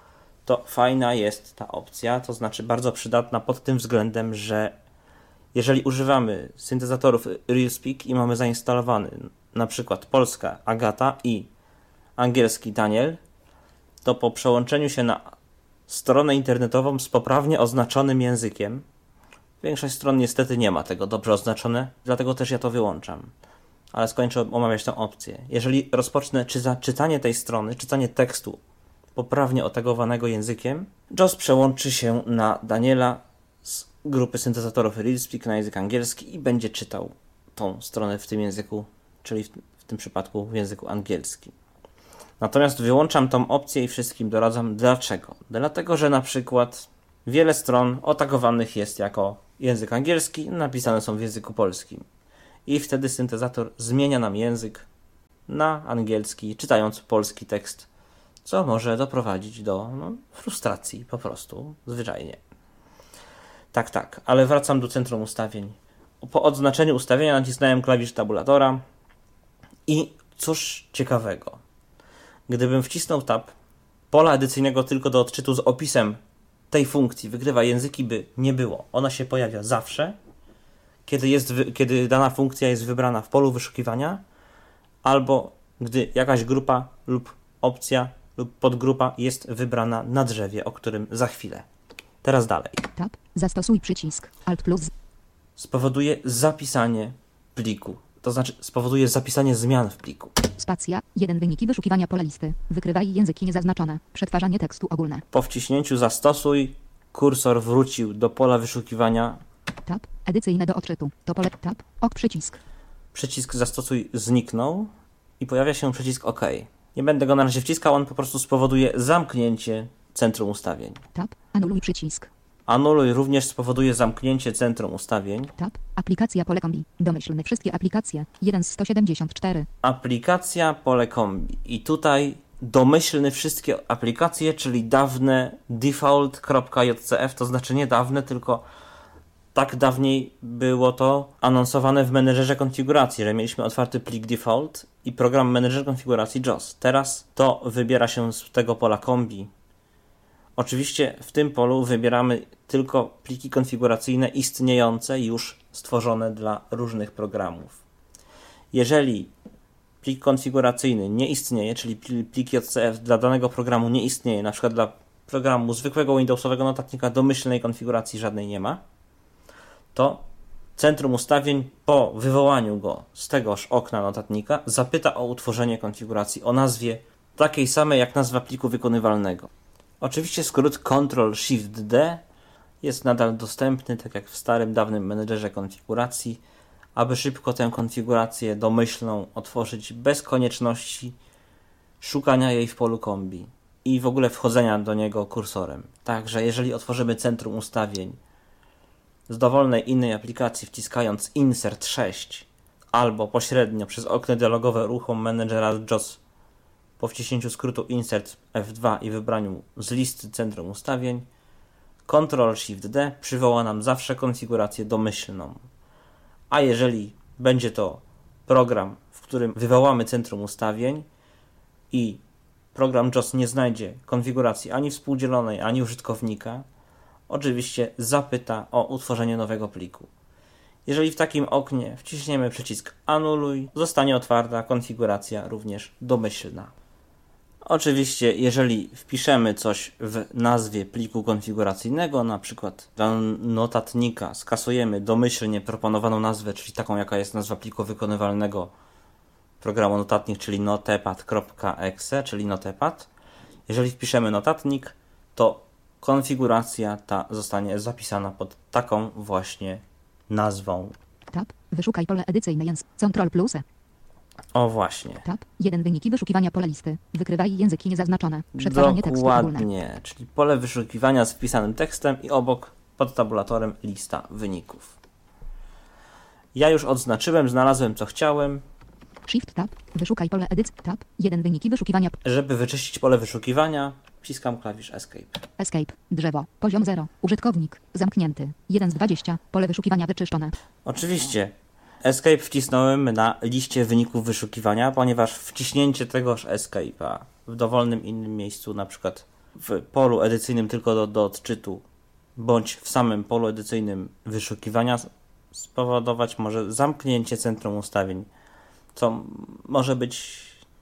to fajna jest ta opcja, to znaczy bardzo przydatna pod tym względem, że jeżeli używamy syntezatorów RealSpeak i mamy zainstalowany na przykład polska Agata i angielski Daniel, to po przełączeniu się na stronę internetową z poprawnie oznaczonym językiem, większość stron niestety nie ma tego dobrze oznaczone, dlatego też ja to wyłączam. Ale skończę omawiać tę opcję. Jeżeli rozpocznę czytanie tej strony, czytanie tekstu poprawnie otagowanego językiem, JAWS przełączy się na Daniela z grupy syntezatorów RealSpeak na język angielski i będzie czytał tą stronę w tym języku, czyli w tym przypadku w języku angielskim. Natomiast wyłączam tą opcję i wszystkim doradzam. Dlaczego? Dlatego, że na przykład wiele stron otagowanych jest jako język angielski, napisane są w języku polskim. I wtedy syntezator zmienia nam język na angielski, czytając polski tekst, co może doprowadzić do frustracji po prostu, zwyczajnie. Tak, ale wracam do centrum ustawień. Po odznaczeniu ustawienia nacisnąłem klawisz tabulatora i cóż ciekawego. Gdybym wcisnął tab, pola edycyjnego tylko do odczytu z opisem tej funkcji wygrywa języki by nie było. Ona się pojawia zawsze, kiedy dana funkcja jest wybrana w polu wyszukiwania, albo gdy jakaś grupa lub opcja lub podgrupa jest wybrana na drzewie, o którym za chwilę. Teraz dalej. Tab. Zastosuj przycisk. Alt plus. Spowoduje zapisanie pliku. To znaczy spowoduje zapisanie zmian w pliku. Spacja. 1 wyniki wyszukiwania pola listy. Wykrywaj języki niezaznaczone. Przetwarzanie tekstu ogólne. Po wciśnięciu zastosuj kursor wrócił do pola wyszukiwania. Tab. Edycyjne do odczytu. To pole. Tab. Ok przycisk. Przycisk zastosuj zniknął i pojawia się przycisk OK. Nie będę go na razie wciskał, on po prostu spowoduje zamknięcie centrum ustawień. Tab. Anuluj przycisk. Anuluj również spowoduje zamknięcie centrum ustawień. Tab. Aplikacja pole kombi. Domyślny wszystkie aplikacje. 1 z 174. Aplikacja pole kombi. I tutaj domyślny wszystkie aplikacje, czyli dawne default.jcf, to znaczy nie dawne, tylko tak dawniej było to anonsowane w menedżerze konfiguracji, że mieliśmy otwarty plik default i program menedżer konfiguracji JAWS. Teraz to wybiera się z tego pola kombi. Oczywiście w tym polu wybieramy tylko pliki konfiguracyjne istniejące, już stworzone dla różnych programów. Jeżeli plik konfiguracyjny nie istnieje, czyli plik JCF dla danego programu nie istnieje, na przykład dla programu zwykłego Windowsowego notatnika domyślnej konfiguracji żadnej nie ma, to centrum ustawień po wywołaniu go z tegoż okna notatnika zapyta o utworzenie konfiguracji o nazwie takiej samej jak nazwa pliku wykonywalnego. Oczywiście skrót Ctrl-Shift-D jest nadal dostępny, tak jak w starym, dawnym menedżerze konfiguracji, aby szybko tę konfigurację domyślną otworzyć bez konieczności szukania jej w polu kombi i w ogóle wchodzenia do niego kursorem. Także jeżeli otworzymy centrum ustawień z dowolnej innej aplikacji wciskając Insert 6 albo pośrednio przez okno dialogowe uruchom menedżera JAWS po wciśnięciu skrótu Insert F2 i wybraniu z listy centrum ustawień, Ctrl-Shift-D przywoła nam zawsze konfigurację domyślną. A jeżeli będzie to program, w którym wywołamy centrum ustawień i program JAWS nie znajdzie konfiguracji ani współdzielonej, ani użytkownika, oczywiście zapyta o utworzenie nowego pliku. Jeżeli w takim oknie wciśniemy przycisk Anuluj, zostanie otwarta konfiguracja również domyślna. Oczywiście, jeżeli wpiszemy coś w nazwie pliku konfiguracyjnego, na przykład dla notatnika skasujemy domyślnie proponowaną nazwę, czyli taką jaka jest nazwa pliku wykonywalnego programu notatnik, czyli notepad.exe, czyli notepad. Jeżeli wpiszemy notatnik, to konfiguracja ta zostanie zapisana pod taką właśnie nazwą. Tab. Wyszukaj pole edycyjne Ctrl plus. O właśnie. Tab. 1 wyniki wyszukiwania pola listy. Wykrywaj języki niezaznaczone. Przetwarzanie tekstu ogólne. Dokładnie, czyli pole wyszukiwania z wpisanym tekstem i obok pod tabulatorem lista wyników. Ja już odznaczyłem, znalazłem co chciałem. Shift tab. Wyszukaj pole edycji. Tab. 1 wyniki wyszukiwania. Żeby wyczyścić pole wyszukiwania, wciskam klawisz Escape. Escape. Drzewo. Poziom 0. Użytkownik. Zamknięty. 1 z 20. Pole wyszukiwania wyczyszczone. Oczywiście. Escape wcisnąłem na liście wyników wyszukiwania, ponieważ wciśnięcie tegoż Escape'a w dowolnym innym miejscu, na przykład w polu edycyjnym tylko do odczytu, bądź w samym polu edycyjnym wyszukiwania spowodować może zamknięcie centrum ustawień, co może być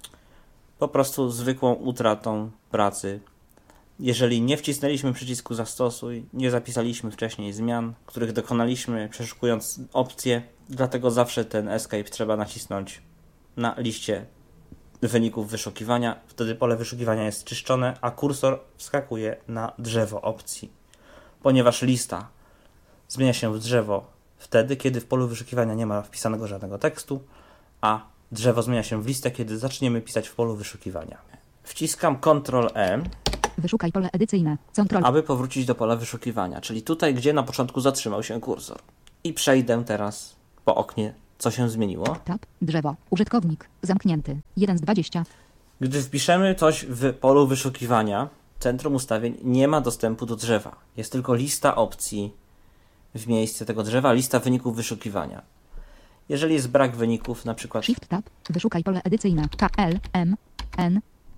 po prostu zwykłą utratą pracy. Jeżeli nie wcisnęliśmy przycisku zastosuj, nie zapisaliśmy wcześniej zmian, których dokonaliśmy przeszukując opcje, dlatego zawsze ten escape trzeba nacisnąć na liście wyników wyszukiwania. Wtedy pole wyszukiwania jest czyszczone, a kursor wskakuje na drzewo opcji. Ponieważ lista zmienia się w drzewo wtedy, kiedy w polu wyszukiwania nie ma wpisanego żadnego tekstu, a drzewo zmienia się w listę, kiedy zaczniemy pisać w polu wyszukiwania. Wciskam Ctrl-E, Wyszukaj pole edycyjne. aby powrócić do pola wyszukiwania, czyli tutaj, gdzie na początku zatrzymał się kursor. I przejdę teraz po oknie, co się zmieniło. Tab. Drzewo. Użytkownik. Zamknięty. 1 z 20. Gdy wpiszemy coś w polu wyszukiwania, centrum ustawień nie ma dostępu do drzewa. Jest tylko lista opcji w miejsce tego drzewa, lista wyników wyszukiwania. Jeżeli jest brak wyników, na przykład Shift Tab. Wyszukaj pole edycyjne. K, L, M, N.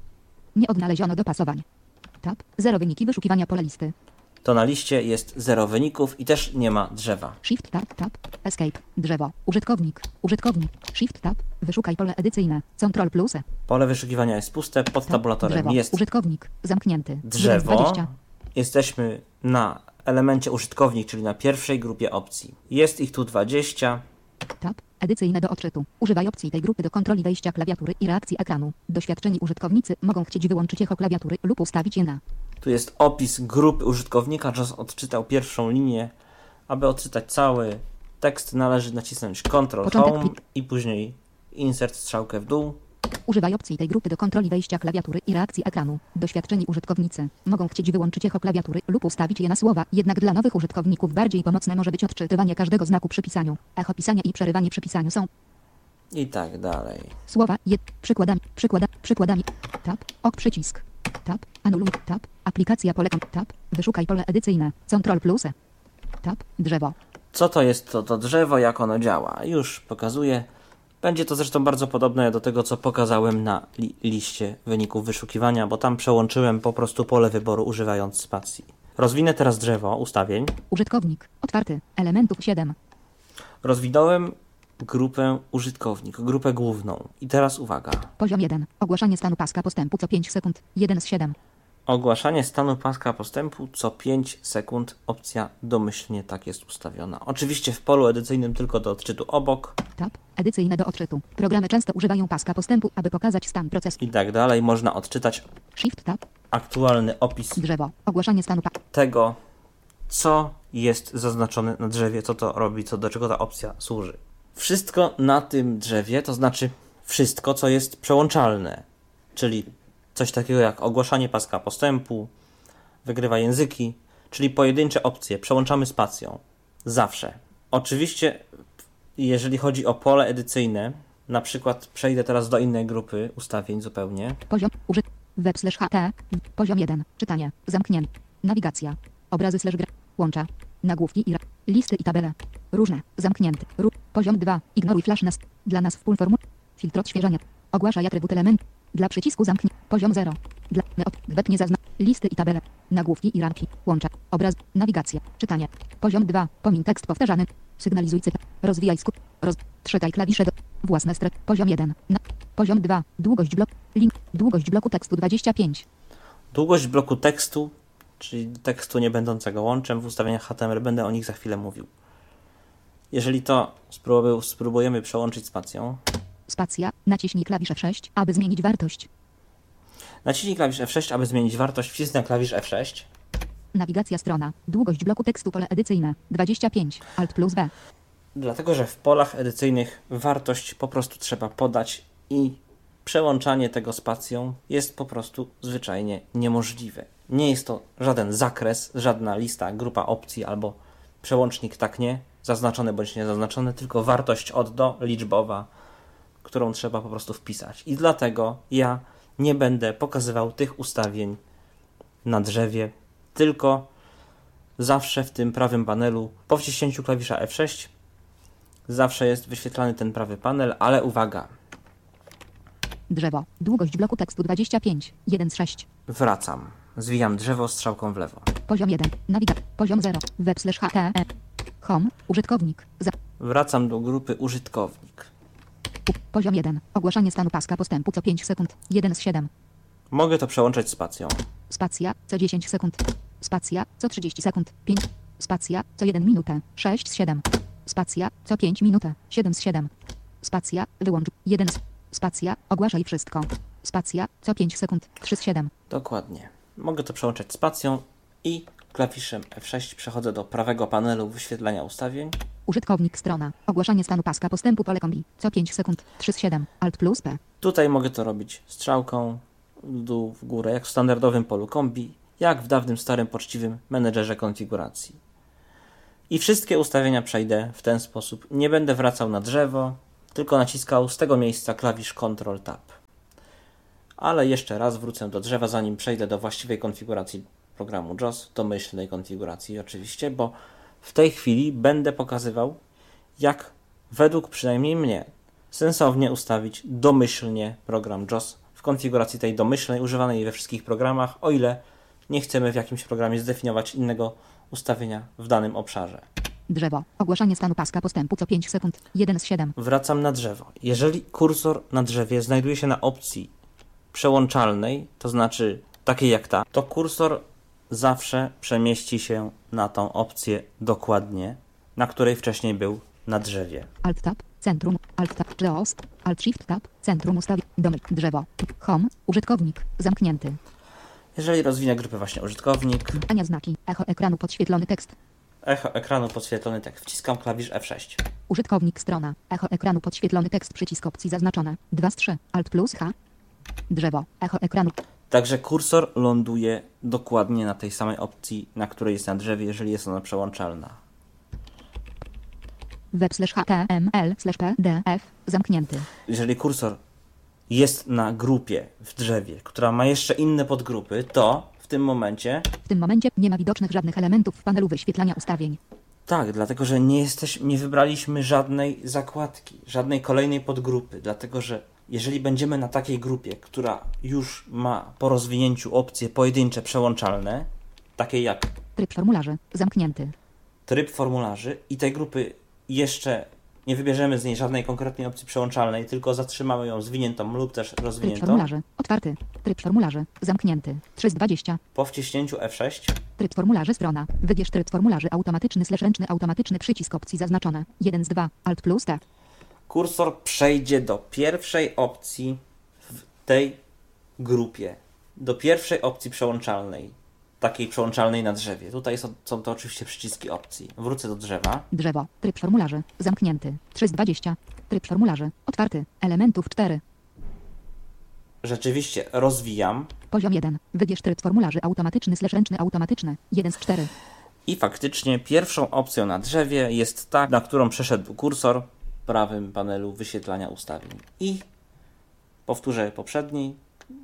Nie odnaleziono dopasowań. Tab. 0 wyniki wyszukiwania pole listy. to na liście jest 0 wyników i też nie ma drzewa. Shift Tab, Tab, Escape, drzewo, użytkownik, Shift Tab, wyszukaj pole edycyjne, Ctrl plus. Pole wyszukiwania jest puste, pod tabulatorem drzewo, jest użytkownik, zamknięty, drzewo. Jesteśmy na elemencie użytkownik, czyli na pierwszej grupie opcji. Jest ich tu 20. Tab, edycyjne do odczytu. Używaj opcji tej grupy do kontroli wejścia klawiatury i reakcji ekranu. Doświadczeni użytkownicy mogą chcieć wyłączyć echo klawiatury lub ustawić je na. Tu jest opis grupy użytkownika. JOS odczytał pierwszą linię. Aby odczytać cały tekst, należy nacisnąć Ctrl Home i później Insert strzałkę w dół. Używaj opcji tej grupy do kontroli wejścia klawiatury i reakcji ekranu. Doświadczeni użytkownicy mogą chcieć wyłączyć echo klawiatury lub ustawić je na słowa, jednak dla nowych użytkowników bardziej pomocne może być odczytywanie każdego znaku przy pisaniu. Echo pisania i przerywanie przy pisaniu są i tak dalej. Słowa, przykładami, tab, ok przycisk, tab, anuluj, tab, aplikacja pole, tab, wyszukaj pole edycyjne, Ctrl plus, tab, drzewo. Co to jest to drzewo, jak ono działa? Już pokazuję. Będzie to zresztą bardzo podobne do tego, co pokazałem na liście wyników wyszukiwania, bo tam przełączyłem po prostu pole wyboru używając spacji. Rozwinę teraz drzewo ustawień. Użytkownik, otwarty, elementów 7. Rozwinąłem grupę użytkownik, grupę główną. I teraz uwaga. Poziom 1. Ogłaszanie stanu paska postępu co 5 sekund. 1 z 7. Ogłaszanie stanu paska postępu co 5 sekund. Opcja domyślnie tak jest ustawiona. Oczywiście w polu edycyjnym tylko do odczytu obok. Tab, edycyjne do odczytu. Programy często używają paska postępu, aby pokazać stan procesu. I tak dalej. Można odczytać Shift Tab. Aktualny opis Drzewo. Ogłaszanie stanu tego, co jest zaznaczone na drzewie, co to robi, do czego ta opcja służy. Wszystko na tym drzewie, to znaczy wszystko, co jest przełączalne, czyli coś takiego jak ogłaszanie paska postępu, wygrywa języki, czyli pojedyncze opcje, przełączamy spacją. Zawsze. Oczywiście, jeżeli chodzi o pole edycyjne, na przykład przejdę teraz do innej grupy ustawień zupełnie. Poziom, web/ht, poziom 1, czytanie, zamknięte, nawigacja, obrazy /gra, łącza, nagłówki i listy i tabele, różne, zamknięty, poziom 2, ignoruj flash dla nas w full formu, filtr odświeżania, ogłaszaj atrybut element, dla przycisku zamknij, poziom 0, dla nie zaznacz, listy i tabele, nagłówki i ramki, łącza, obraz, nawigacja, czytanie, poziom 2, pomiń tekst powtarzany, sygnalizuj cyfr, rozwijaj skup, czytaj klawisze do, własne strefy, poziom 1, poziom 2, długość bloku tekstu 25. Długość bloku tekstu, czyli tekstu nie będącego łączem w ustawieniach HTML, będę o nich za chwilę mówił. Jeżeli to spróbujemy przełączyć spacją. Spacja, naciśnij klawisz F6, aby zmienić wartość. Naciśnij klawisz F6, aby zmienić wartość, wcisnę klawisz F6. Nawigacja strona, długość bloku tekstu pole edycyjne, 25, Alt plus B. Dlatego, że w polach edycyjnych wartość po prostu trzeba podać i przełączanie tego spacją jest po prostu zwyczajnie niemożliwe. Nie jest to żaden zakres, żadna lista, grupa opcji albo przełącznik tak nie, zaznaczone bądź niezaznaczone, tylko wartość od do liczbowa, którą trzeba po prostu wpisać. I dlatego ja nie będę pokazywał tych ustawień na drzewie, tylko zawsze w tym prawym panelu po wciśnięciu klawisza F6 zawsze jest wyświetlany ten prawy panel, ale uwaga. Drzewo. Długość bloku tekstu 25. 1 z 6. Wracam. Zwijam drzewo strzałką w lewo. Poziom 1. Nawigacja. Poziom 0. Web/HTE. Home. Użytkownik. Wracam do grupy użytkownik. Poziom 1. Ogłaszanie stanu paska postępu co 5 sekund. 1 z 7. Mogę to przełączać spacją. Spacja co 10 sekund. Spacja co 30 sekund. 5. Spacja co 1 minutę. 6 z 7. Spacja co 5 minutę. 7 z 7. Spacja wyłącz. 1 z. Spacja ogłaszaj wszystko. Spacja co 5 sekund. 3 z 7. Dokładnie. Mogę to przełączać spacją i klawiszem F6 przechodzę do prawego panelu wyświetlania ustawień. Użytkownik strona. Ogłaszanie stanu paska postępu pole kombi. Co 5 sekund. 3 z 7. Alt plus P. Tutaj mogę to robić strzałką w dół, w górę, jak w standardowym polu kombi, jak w dawnym, starym, poczciwym menedżerze konfiguracji. I wszystkie ustawienia przejdę w ten sposób. Nie będę wracał na drzewo, tylko naciskał z tego miejsca klawisz Ctrl-Tab. Ale jeszcze raz wrócę do drzewa, zanim przejdę do właściwej konfiguracji programu JAWS, domyślnej konfiguracji oczywiście, bo w tej chwili będę pokazywał, jak według przynajmniej mnie sensownie ustawić domyślnie program JAWS w konfiguracji tej domyślnej, używanej we wszystkich programach, o ile nie chcemy w jakimś programie zdefiniować innego ustawienia w danym obszarze. Drzewo. Ogłaszanie stanu paska postępu co 5 sekund. 1 z 7. Wracam na drzewo. Jeżeli kursor na drzewie znajduje się na opcji przełączalnej, to znaczy takiej jak ta, to kursor zawsze przemieści się na tą opcję dokładnie, na której wcześniej był na drzewie. Alt Tab. Centrum. Alt Tab. JAWS. Alt Shift Tab. Centrum ustawień. Drzewo. Home. Użytkownik. Zamknięty. Jeżeli rozwinę grupę właśnie użytkownik. Ania znaki. Echo ekranu podświetlony tekst. Echo ekranu podświetlony tekst. Wciskam klawisz F6. Użytkownik strona. Echo ekranu podświetlony tekst. Przycisk opcji zaznaczone. 2 z 3. Alt plus H. Drzewo. Echo ekranu. Także kursor ląduje dokładnie na tej samej opcji, na której jest na drzewie, jeżeli jest ona przełączalna. Web/HTML/PDF. Zamknięty. Jeżeli kursor jest na grupie w drzewie, która ma jeszcze inne podgrupy, to w tym momencie nie ma widocznych żadnych elementów w panelu wyświetlania ustawień. Tak, dlatego że nie wybraliśmy żadnej zakładki, żadnej kolejnej podgrupy, dlatego że jeżeli będziemy na takiej grupie, która już ma po rozwinięciu opcje pojedyncze przełączalne, takie jak tryb formularzy, zamknięty. Tryb formularzy i tej grupy jeszcze nie wybierzemy z niej żadnej konkretnej opcji przełączalnej, tylko zatrzymamy ją zwiniętą lub też rozwiniętą. Tryb formularzy, otwarty. Tryb formularzy, zamknięty. 3 z 20. Po wciśnięciu F6. Tryb formularzy strona. Wybierz tryb formularzy automatyczny/ręczny automatyczny przycisk opcji zaznaczone. 1 z 2. Alt plus T. Kursor przejdzie do pierwszej opcji w tej grupie. Do pierwszej opcji przełączalnej. Takiej przełączalnej na drzewie. Tutaj są to oczywiście przyciski opcji. Wrócę do drzewa. Drzewo. Tryb formularzy. Zamknięty. 3 z 20. Tryb formularzy. Otwarty. Elementów 4. Rzeczywiście rozwijam. Poziom 1. Wybierz tryb formularzy automatyczny/ręczny automatyczny. 1 z 4. I faktycznie pierwszą opcją na drzewie jest ta, na którą przeszedł kursor w prawym panelu wyświetlania ustawień. I powtórzę poprzedniej.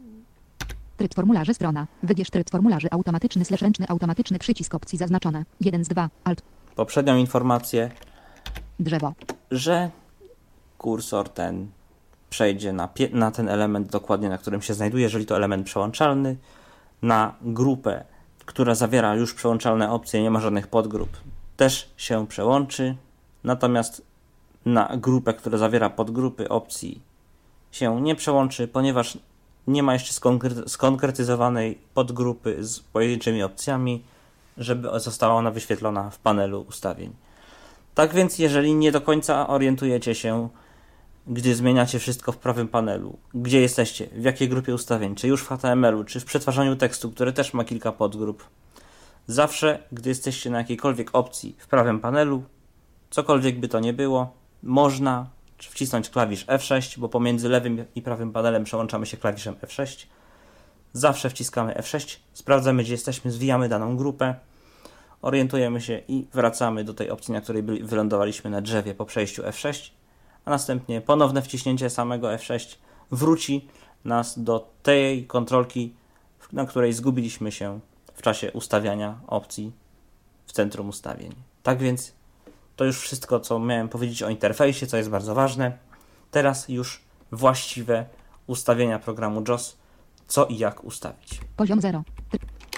Tryb formularzy strona. Wybierz tryb formularzy automatyczny/ręczny automatyczny przycisk opcji zaznaczone. 1 z 2. Alt. Poprzednią informację, Drzewo. że kursor ten przejdzie na ten element dokładnie, na którym się znajduje, jeżeli to element przełączalny, na grupę, która zawiera już przełączalne opcje, nie ma żadnych podgrup, też się przełączy, natomiast na grupę, która zawiera podgrupy opcji się nie przełączy, ponieważ nie ma jeszcze skonkretyzowanej podgrupy z pojedynczymi opcjami, żeby została ona wyświetlona w panelu ustawień. Tak więc, jeżeli nie do końca orientujecie się, gdy zmieniacie wszystko w prawym panelu, gdzie jesteście, w jakiej grupie ustawień, czy już w HTML-u, czy w przetwarzaniu tekstu, który też ma kilka podgrup, zawsze, gdy jesteście na jakiejkolwiek opcji w prawym panelu, cokolwiek by to nie było, można wcisnąć klawisz F6, bo pomiędzy lewym i prawym panelem przełączamy się klawiszem F6. Zawsze wciskamy F6, sprawdzamy, gdzie jesteśmy, zwijamy daną grupę, orientujemy się i wracamy do tej opcji, na której wylądowaliśmy na drzewie po przejściu F6, a następnie ponowne wciśnięcie samego F6 wróci nas do tej kontrolki, na której zgubiliśmy się w czasie ustawiania opcji w centrum ustawień. Tak więc to już wszystko, co miałem powiedzieć o interfejsie, co jest bardzo ważne. Teraz już właściwe ustawienia programu JAWS, co i jak ustawić. Poziom 0.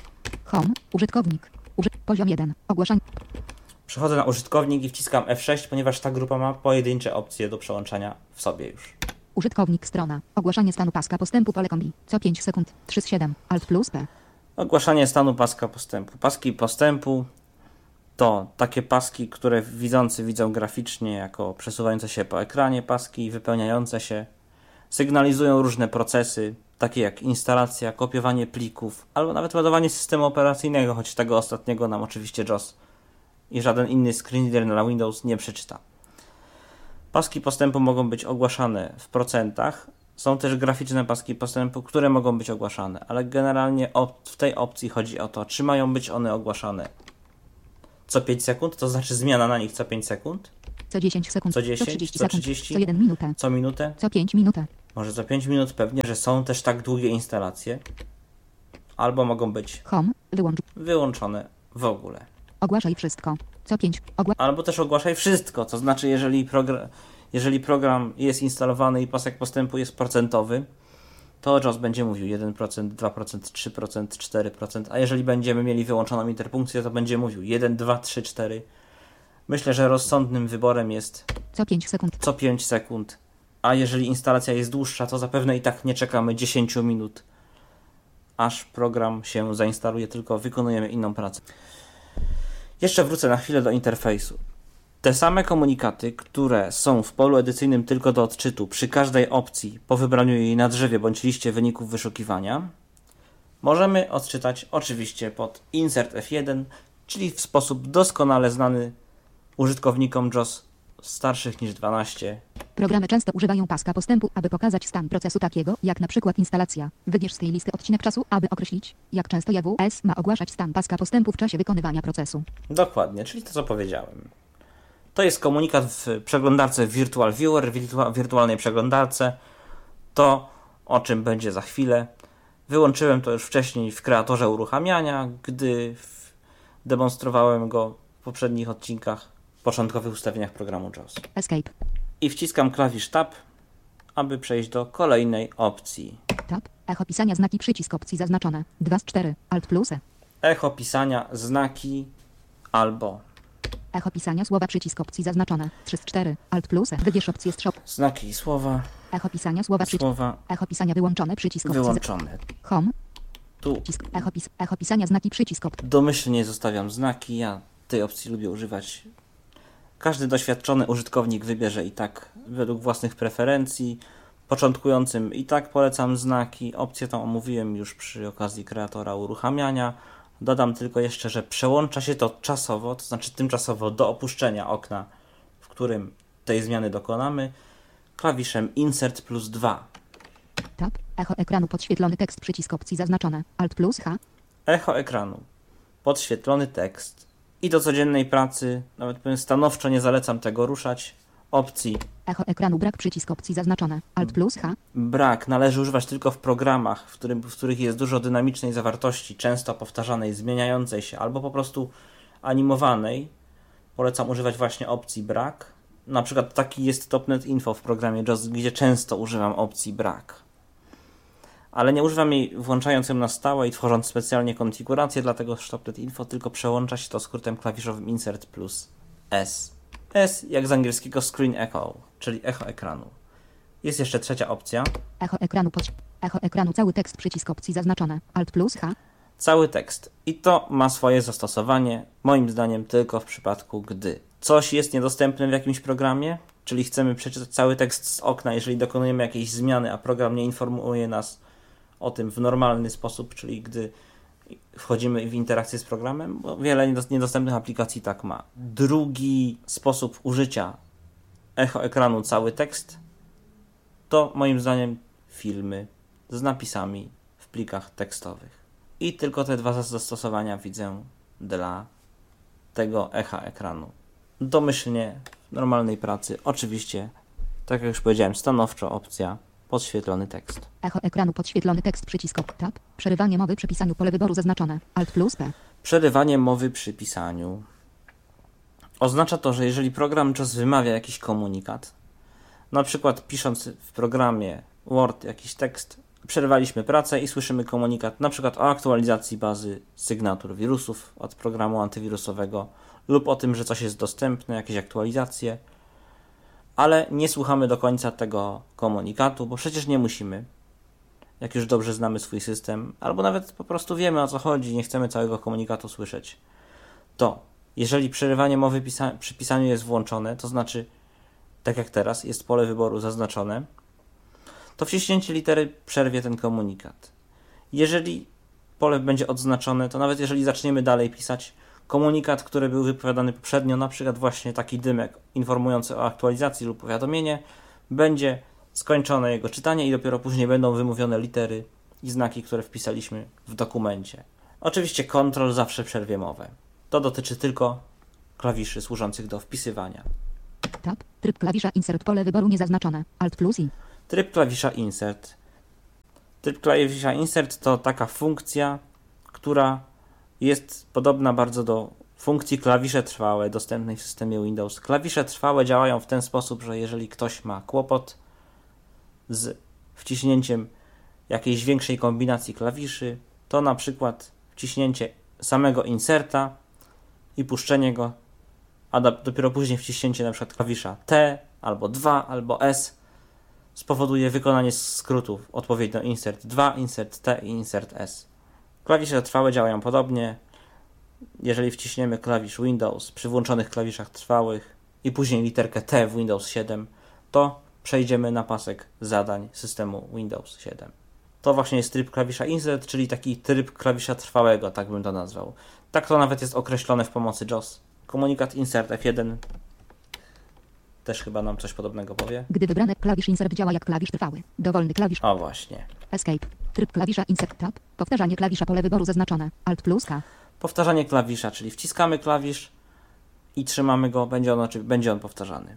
Home, użytkownik. Poziom 1, ogłaszanie. Przechodzę na użytkownik i wciskam F6, ponieważ ta grupa ma pojedyncze opcje do przełączania w sobie już. Użytkownik strona. Ogłaszanie stanu paska postępu pole kombi. Co 5 sekund. 3 z 7. Alt plus P. Ogłaszanie stanu paska postępu. Paski postępu to takie paski, które widzący widzą graficznie jako przesuwające się po ekranie paski, wypełniające się. Sygnalizują różne procesy, takie jak instalacja, kopiowanie plików, albo nawet ładowanie systemu operacyjnego, choć tego ostatniego nam oczywiście JOS i żaden inny screenreader na Windows nie przeczyta. Paski postępu mogą być ogłaszane w procentach. Są też graficzne paski postępu, które mogą być ogłaszane, ale generalnie w tej opcji chodzi o to, czy mają być one ogłaszane co 5 sekund, to znaczy zmiana na nich co 5 sekund, co 10 sekund, co 10, co 30 co sekund, 30, co 1 minutę, co minutę, co 5 minutę. Może co 5 minut pewnie, że są też tak długie instalacje, albo mogą być Home, wyłącz. wyłączone w ogóle. Ogłaszaj wszystko. Co 5, albo też ogłaszaj wszystko, to znaczy jeżeli program jest instalowany i pasek postępu jest procentowy, to JOS będzie mówił 1%, 2%, 3%, 4%, a jeżeli będziemy mieli wyłączoną interpunkcję, to będzie mówił 1, 2, 3, 4. Myślę, że rozsądnym wyborem jest co 5 sekund. Co 5 sekund, a jeżeli instalacja jest dłuższa, to zapewne i tak nie czekamy 10 minut, aż program się zainstaluje, tylko wykonujemy inną pracę. Jeszcze wrócę na chwilę do interfejsu. Te same komunikaty, które są w polu edycyjnym tylko do odczytu przy każdej opcji po wybraniu jej na drzewie bądź liście wyników wyszukiwania, możemy odczytać oczywiście pod Insert F1, czyli w sposób doskonale znany użytkownikom JOS starszych niż 12. Programy często używają paska postępu, aby pokazać stan procesu takiego, jak na przykład instalacja. Wybierz z tej listy odcinek czasu, aby określić, jak często JWS ma ogłaszać stan paska postępu w czasie wykonywania procesu. Dokładnie, czyli to co powiedziałem. To jest komunikat w przeglądarce Virtual Viewer, wirtualnej przeglądarce. To, o czym będzie za chwilę. Wyłączyłem to już wcześniej w kreatorze uruchamiania, gdy demonstrowałem go w poprzednich odcinkach, początkowych ustawieniach programu JOS. Escape. I wciskam klawisz Tab, aby przejść do kolejnej opcji. Tab. Echo pisania znaki przycisk opcji zaznaczone. 2 z 4. Alt plus E. Echo pisania znaki albo echo pisania słowa przycisk opcji zaznaczone. 3 z 4. Alt plus E. Wybierz opcję strzał. Znaki i słowa. Echo pisania słowa przycisk. Echo pisania wyłączone przycisk opcji. Wyłączone. Home. Tu. Echo pisania znaki przycisk opcji. Domyślnie zostawiam znaki. Ja tej opcji lubię używać. Każdy doświadczony użytkownik wybierze i tak według własnych preferencji. Początkującym i tak polecam znaki. Opcję tą omówiłem już przy okazji kreatora uruchamiania. Dodam tylko jeszcze, że przełącza się to czasowo, to znaczy tymczasowo do opuszczenia okna, w którym tej zmiany dokonamy, klawiszem Insert plus 2. Tab. Echo ekranu podświetlony tekst przycisk opcji zaznaczone. Alt plus H. Echo ekranu. Podświetlony tekst. I do codziennej pracy, nawet powiem stanowczo nie zalecam tego ruszać. Opcji. Echo ekranu brak przycisk opcji zaznaczone. Alt plus H. Brak należy używać tylko w programach, w których jest dużo dynamicznej zawartości, często powtarzanej, zmieniającej się, albo po prostu animowanej. Polecam używać właśnie opcji brak. Na przykład taki jest Topnet Info w programie JOS, gdzie często używam opcji brak. Ale nie używam jej włączając ją na stałe i tworząc specjalnie konfigurację dla tego Topnet Info, tylko przełącza się to skrótem klawiszowym Insert plus S. S jak z angielskiego Screen Echo, czyli echo ekranu. Jest jeszcze trzecia opcja. Echo ekranu cały tekst przycisk opcji zaznaczone. Alt plus H. Cały tekst. I to ma swoje zastosowanie, moim zdaniem tylko w przypadku, gdy coś jest niedostępne w jakimś programie, czyli chcemy przeczytać cały tekst z okna, jeżeli dokonujemy jakiejś zmiany, a program nie informuje nas o tym w normalny sposób, czyli gdy wchodzimy w interakcję z programem, bo wiele niedostępnych aplikacji tak ma. Drugi sposób użycia echo ekranu cały tekst to moim zdaniem filmy z napisami w plikach tekstowych. I tylko te dwa zastosowania widzę dla tego echa ekranu. Domyślnie w normalnej pracy, oczywiście, tak jak już powiedziałem, stanowczo opcja podświetlony tekst. Echo ekranu podświetlony tekst przycisk Tab. Przerywanie mowy przy pisaniu pole wyboru zaznaczone. Alt plus P. Przerywanie mowy przy pisaniu. Oznacza to, że jeżeli program JOS wymawia jakiś komunikat, na przykład pisząc w programie Word jakiś tekst, przerwaliśmy pracę i słyszymy komunikat na przykład o aktualizacji bazy sygnatur wirusów od programu antywirusowego lub o tym, że coś jest dostępne, jakieś aktualizacje, ale nie słuchamy do końca tego komunikatu, bo przecież nie musimy. Jak już dobrze znamy swój system, albo nawet po prostu wiemy, o co chodzi, nie chcemy całego komunikatu słyszeć, to jeżeli przerywanie mowy przy pisaniu jest włączone, to znaczy, tak jak teraz, jest pole wyboru zaznaczone, to wciśnięcie litery przerwie ten komunikat. Jeżeli pole będzie odznaczone, to nawet jeżeli zaczniemy dalej pisać, komunikat, który był wypowiadany poprzednio, na przykład właśnie taki dymek informujący o aktualizacji lub powiadomienie, będzie skończone jego czytanie i dopiero później będą wymówione litery i znaki, które wpisaliśmy w dokumencie. Oczywiście Ctrl zawsze przerwie mowę. To dotyczy tylko klawiszy służących do wpisywania. Tab, tryb klawisza Insert, pole wyboru niezaznaczone. Alt plus I. Tryb klawisza Insert. Tryb klawisza Insert to taka funkcja, która jest podobna bardzo do funkcji klawisze trwałe dostępnej w systemie Windows. Klawisze trwałe działają w ten sposób, że jeżeli ktoś ma kłopot z wciśnięciem jakiejś większej kombinacji klawiszy, to na przykład wciśnięcie samego inserta i puszczenie go, a dopiero później wciśnięcie na przykład klawisza T, albo 2, albo S spowoduje wykonanie skrótów odpowiednio insert 2, insert T i insert S. Klawisze trwałe działają podobnie. Jeżeli wciśniemy klawisz Windows przy włączonych klawiszach trwałych i później literkę T w Windows 7, to przejdziemy na pasek zadań systemu Windows 7. To właśnie jest tryb klawisza Insert, czyli taki tryb klawisza trwałego, tak bym to nazwał. Tak to nawet jest określone w pomocy JOS. Komunikat Insert F1 też chyba nam coś podobnego powie. Gdy wybrany klawisz Insert działa jak klawisz trwały. Dowolny klawisz. O właśnie. Escape. Tryb klawisza Insert Tab. Powtarzanie klawisza pole wyboru zaznaczone. Alt plus K. Powtarzanie klawisza, czyli wciskamy klawisz i trzymamy go, będzie on powtarzany.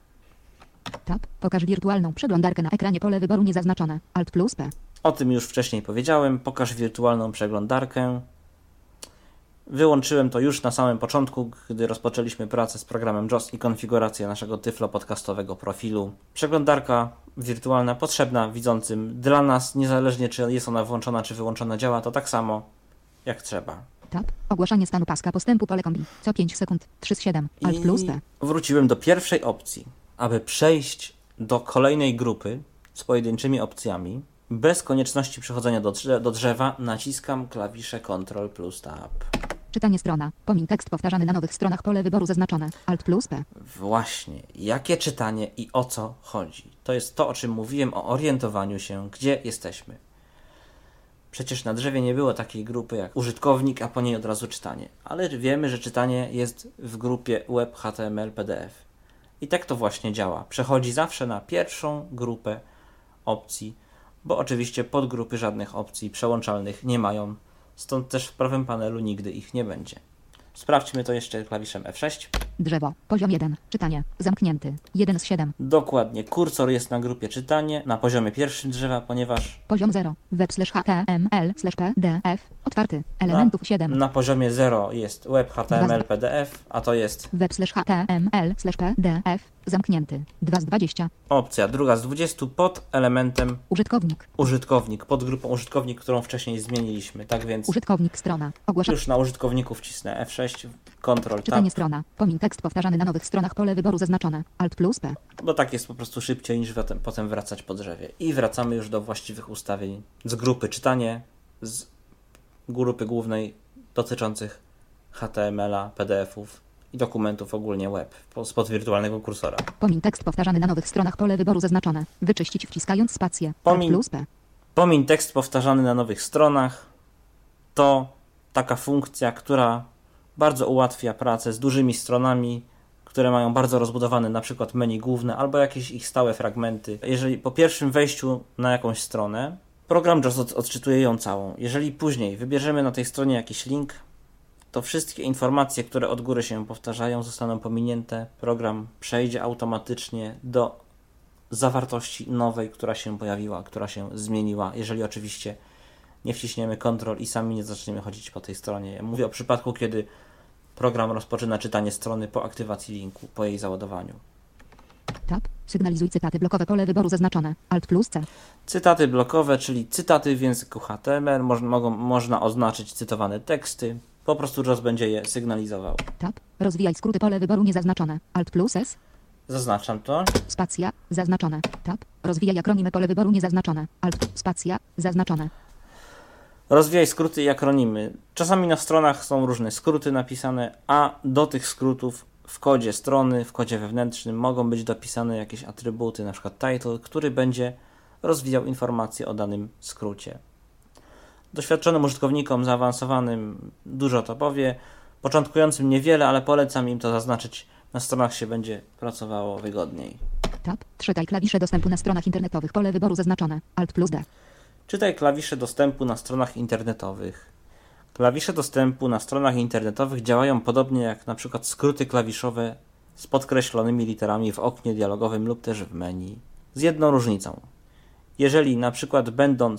Tab. Pokaż wirtualną przeglądarkę na ekranie, pole wyboru niezaznaczone. Alt plus P. O tym już wcześniej powiedziałem. Pokaż wirtualną przeglądarkę. Wyłączyłem to już na samym początku, gdy rozpoczęliśmy pracę z programem JOS i konfigurację naszego Tyflo podcastowego profilu. Przeglądarka wirtualna potrzebna widzącym dla nas, niezależnie czy jest ona włączona czy wyłączona, działa to tak samo jak trzeba. Tab. Ogłaszanie stanu paska postępu pole kombi. Co 5 sekund. 3 z 7. Alt plus P. Wróciłem do pierwszej opcji. Aby przejść do kolejnej grupy z pojedynczymi opcjami, bez konieczności przechodzenia do drzewa, naciskam klawisze Ctrl plus Tab. Czytanie strona. Pomin tekst powtarzany na nowych stronach, pole wyboru zaznaczone. Alt plus P. Właśnie. Jakie czytanie i o co chodzi? To jest to, o czym mówiłem, o orientowaniu się, gdzie jesteśmy. Przecież na drzewie nie było takiej grupy jak użytkownik, a po niej od razu czytanie. Ale wiemy, że czytanie jest w grupie web, HTML, PDF. I tak to właśnie działa. Przechodzi zawsze na pierwszą grupę opcji, bo oczywiście podgrupy żadnych opcji przełączalnych nie mają, stąd też w prawym panelu nigdy ich nie będzie. Sprawdźmy to jeszcze klawiszem F6. Drzewo. Poziom 1. Czytanie. Zamknięty. 1 z 7. Dokładnie. Kursor jest na grupie czytanie, na poziomie pierwszym drzewa, ponieważ... Poziom 0. Web/html/pdf. Otwarty. Elementów 7. Na poziomie 0 jest web, HTML, PDF, a to jest... Web/html/pdf. Zamknięty. 2 z 20. Opcja druga z 20 pod elementem... Użytkownik. Użytkownik. Pod grupą użytkownik, którą wcześniej zmieniliśmy. Tak więc... Użytkownik strona. Już na użytkowniku wcisnę F6, Ctrl Czytanie Tab. strona. Pomin tekst powtarzany na nowych stronach, pole wyboru zaznaczone. Alt plus P. Bo tak jest po prostu szybciej niż potem wracać po drzewie. I wracamy już do właściwych ustawień z grupy czytanie, z grupy głównej dotyczących HTML-a, PDF-ów i dokumentów ogólnie web, spod wirtualnego kursora. Pomin tekst powtarzany na nowych stronach, pole wyboru zaznaczone. Wyczyścić wciskając spację. Alt plus P. Pomin tekst powtarzany na nowych stronach to taka funkcja, która bardzo ułatwia pracę z dużymi stronami, które mają bardzo rozbudowane na przykład menu główne albo jakieś ich stałe fragmenty. Jeżeli po pierwszym wejściu na jakąś stronę, program JOS odczytuje ją całą. Jeżeli później wybierzemy na tej stronie jakiś link, to wszystkie informacje, które od góry się powtarzają, zostaną pominięte. Program przejdzie automatycznie do zawartości nowej, która się pojawiła, która się zmieniła, jeżeli oczywiście nie wciśniemy Ctrl i sami nie zaczniemy chodzić po tej stronie. Mówię o przypadku, kiedy program rozpoczyna czytanie strony po aktywacji linku, po jej załadowaniu. Tab. Sygnalizuj cytaty blokowe, pole wyboru zaznaczone. Alt plus C. Cytaty blokowe, czyli cytaty w języku HTML. Można oznaczyć cytowane teksty. Po prostu JOS będzie je sygnalizował. Tab. Rozwijaj skróty, pole wyboru niezaznaczone. Alt plus S. Zaznaczam to. Spacja. Zaznaczone. Tab. Rozwijaj akronimy, pole wyboru niezaznaczone. Alt. Spacja. Zaznaczone. Rozwijaj skróty i akronimy. Czasami na stronach są różne skróty napisane, a do tych skrótów w kodzie strony, w kodzie wewnętrznym mogą być dopisane jakieś atrybuty, np. title, który będzie rozwijał informacje o danym skrócie. Doświadczonym użytkownikom, zaawansowanym dużo to powie, początkującym niewiele, ale polecam im to zaznaczyć. Na stronach się będzie pracowało wygodniej. Tab. Czytaj klawisze dostępu na stronach internetowych, pole wyboru zaznaczone. Alt plus D. Czytaj klawisze dostępu na stronach internetowych. Klawisze dostępu na stronach internetowych działają podobnie jak na przykład skróty klawiszowe z podkreślonymi literami w oknie dialogowym lub też w menu. Z jedną różnicą. Jeżeli na przykład będąc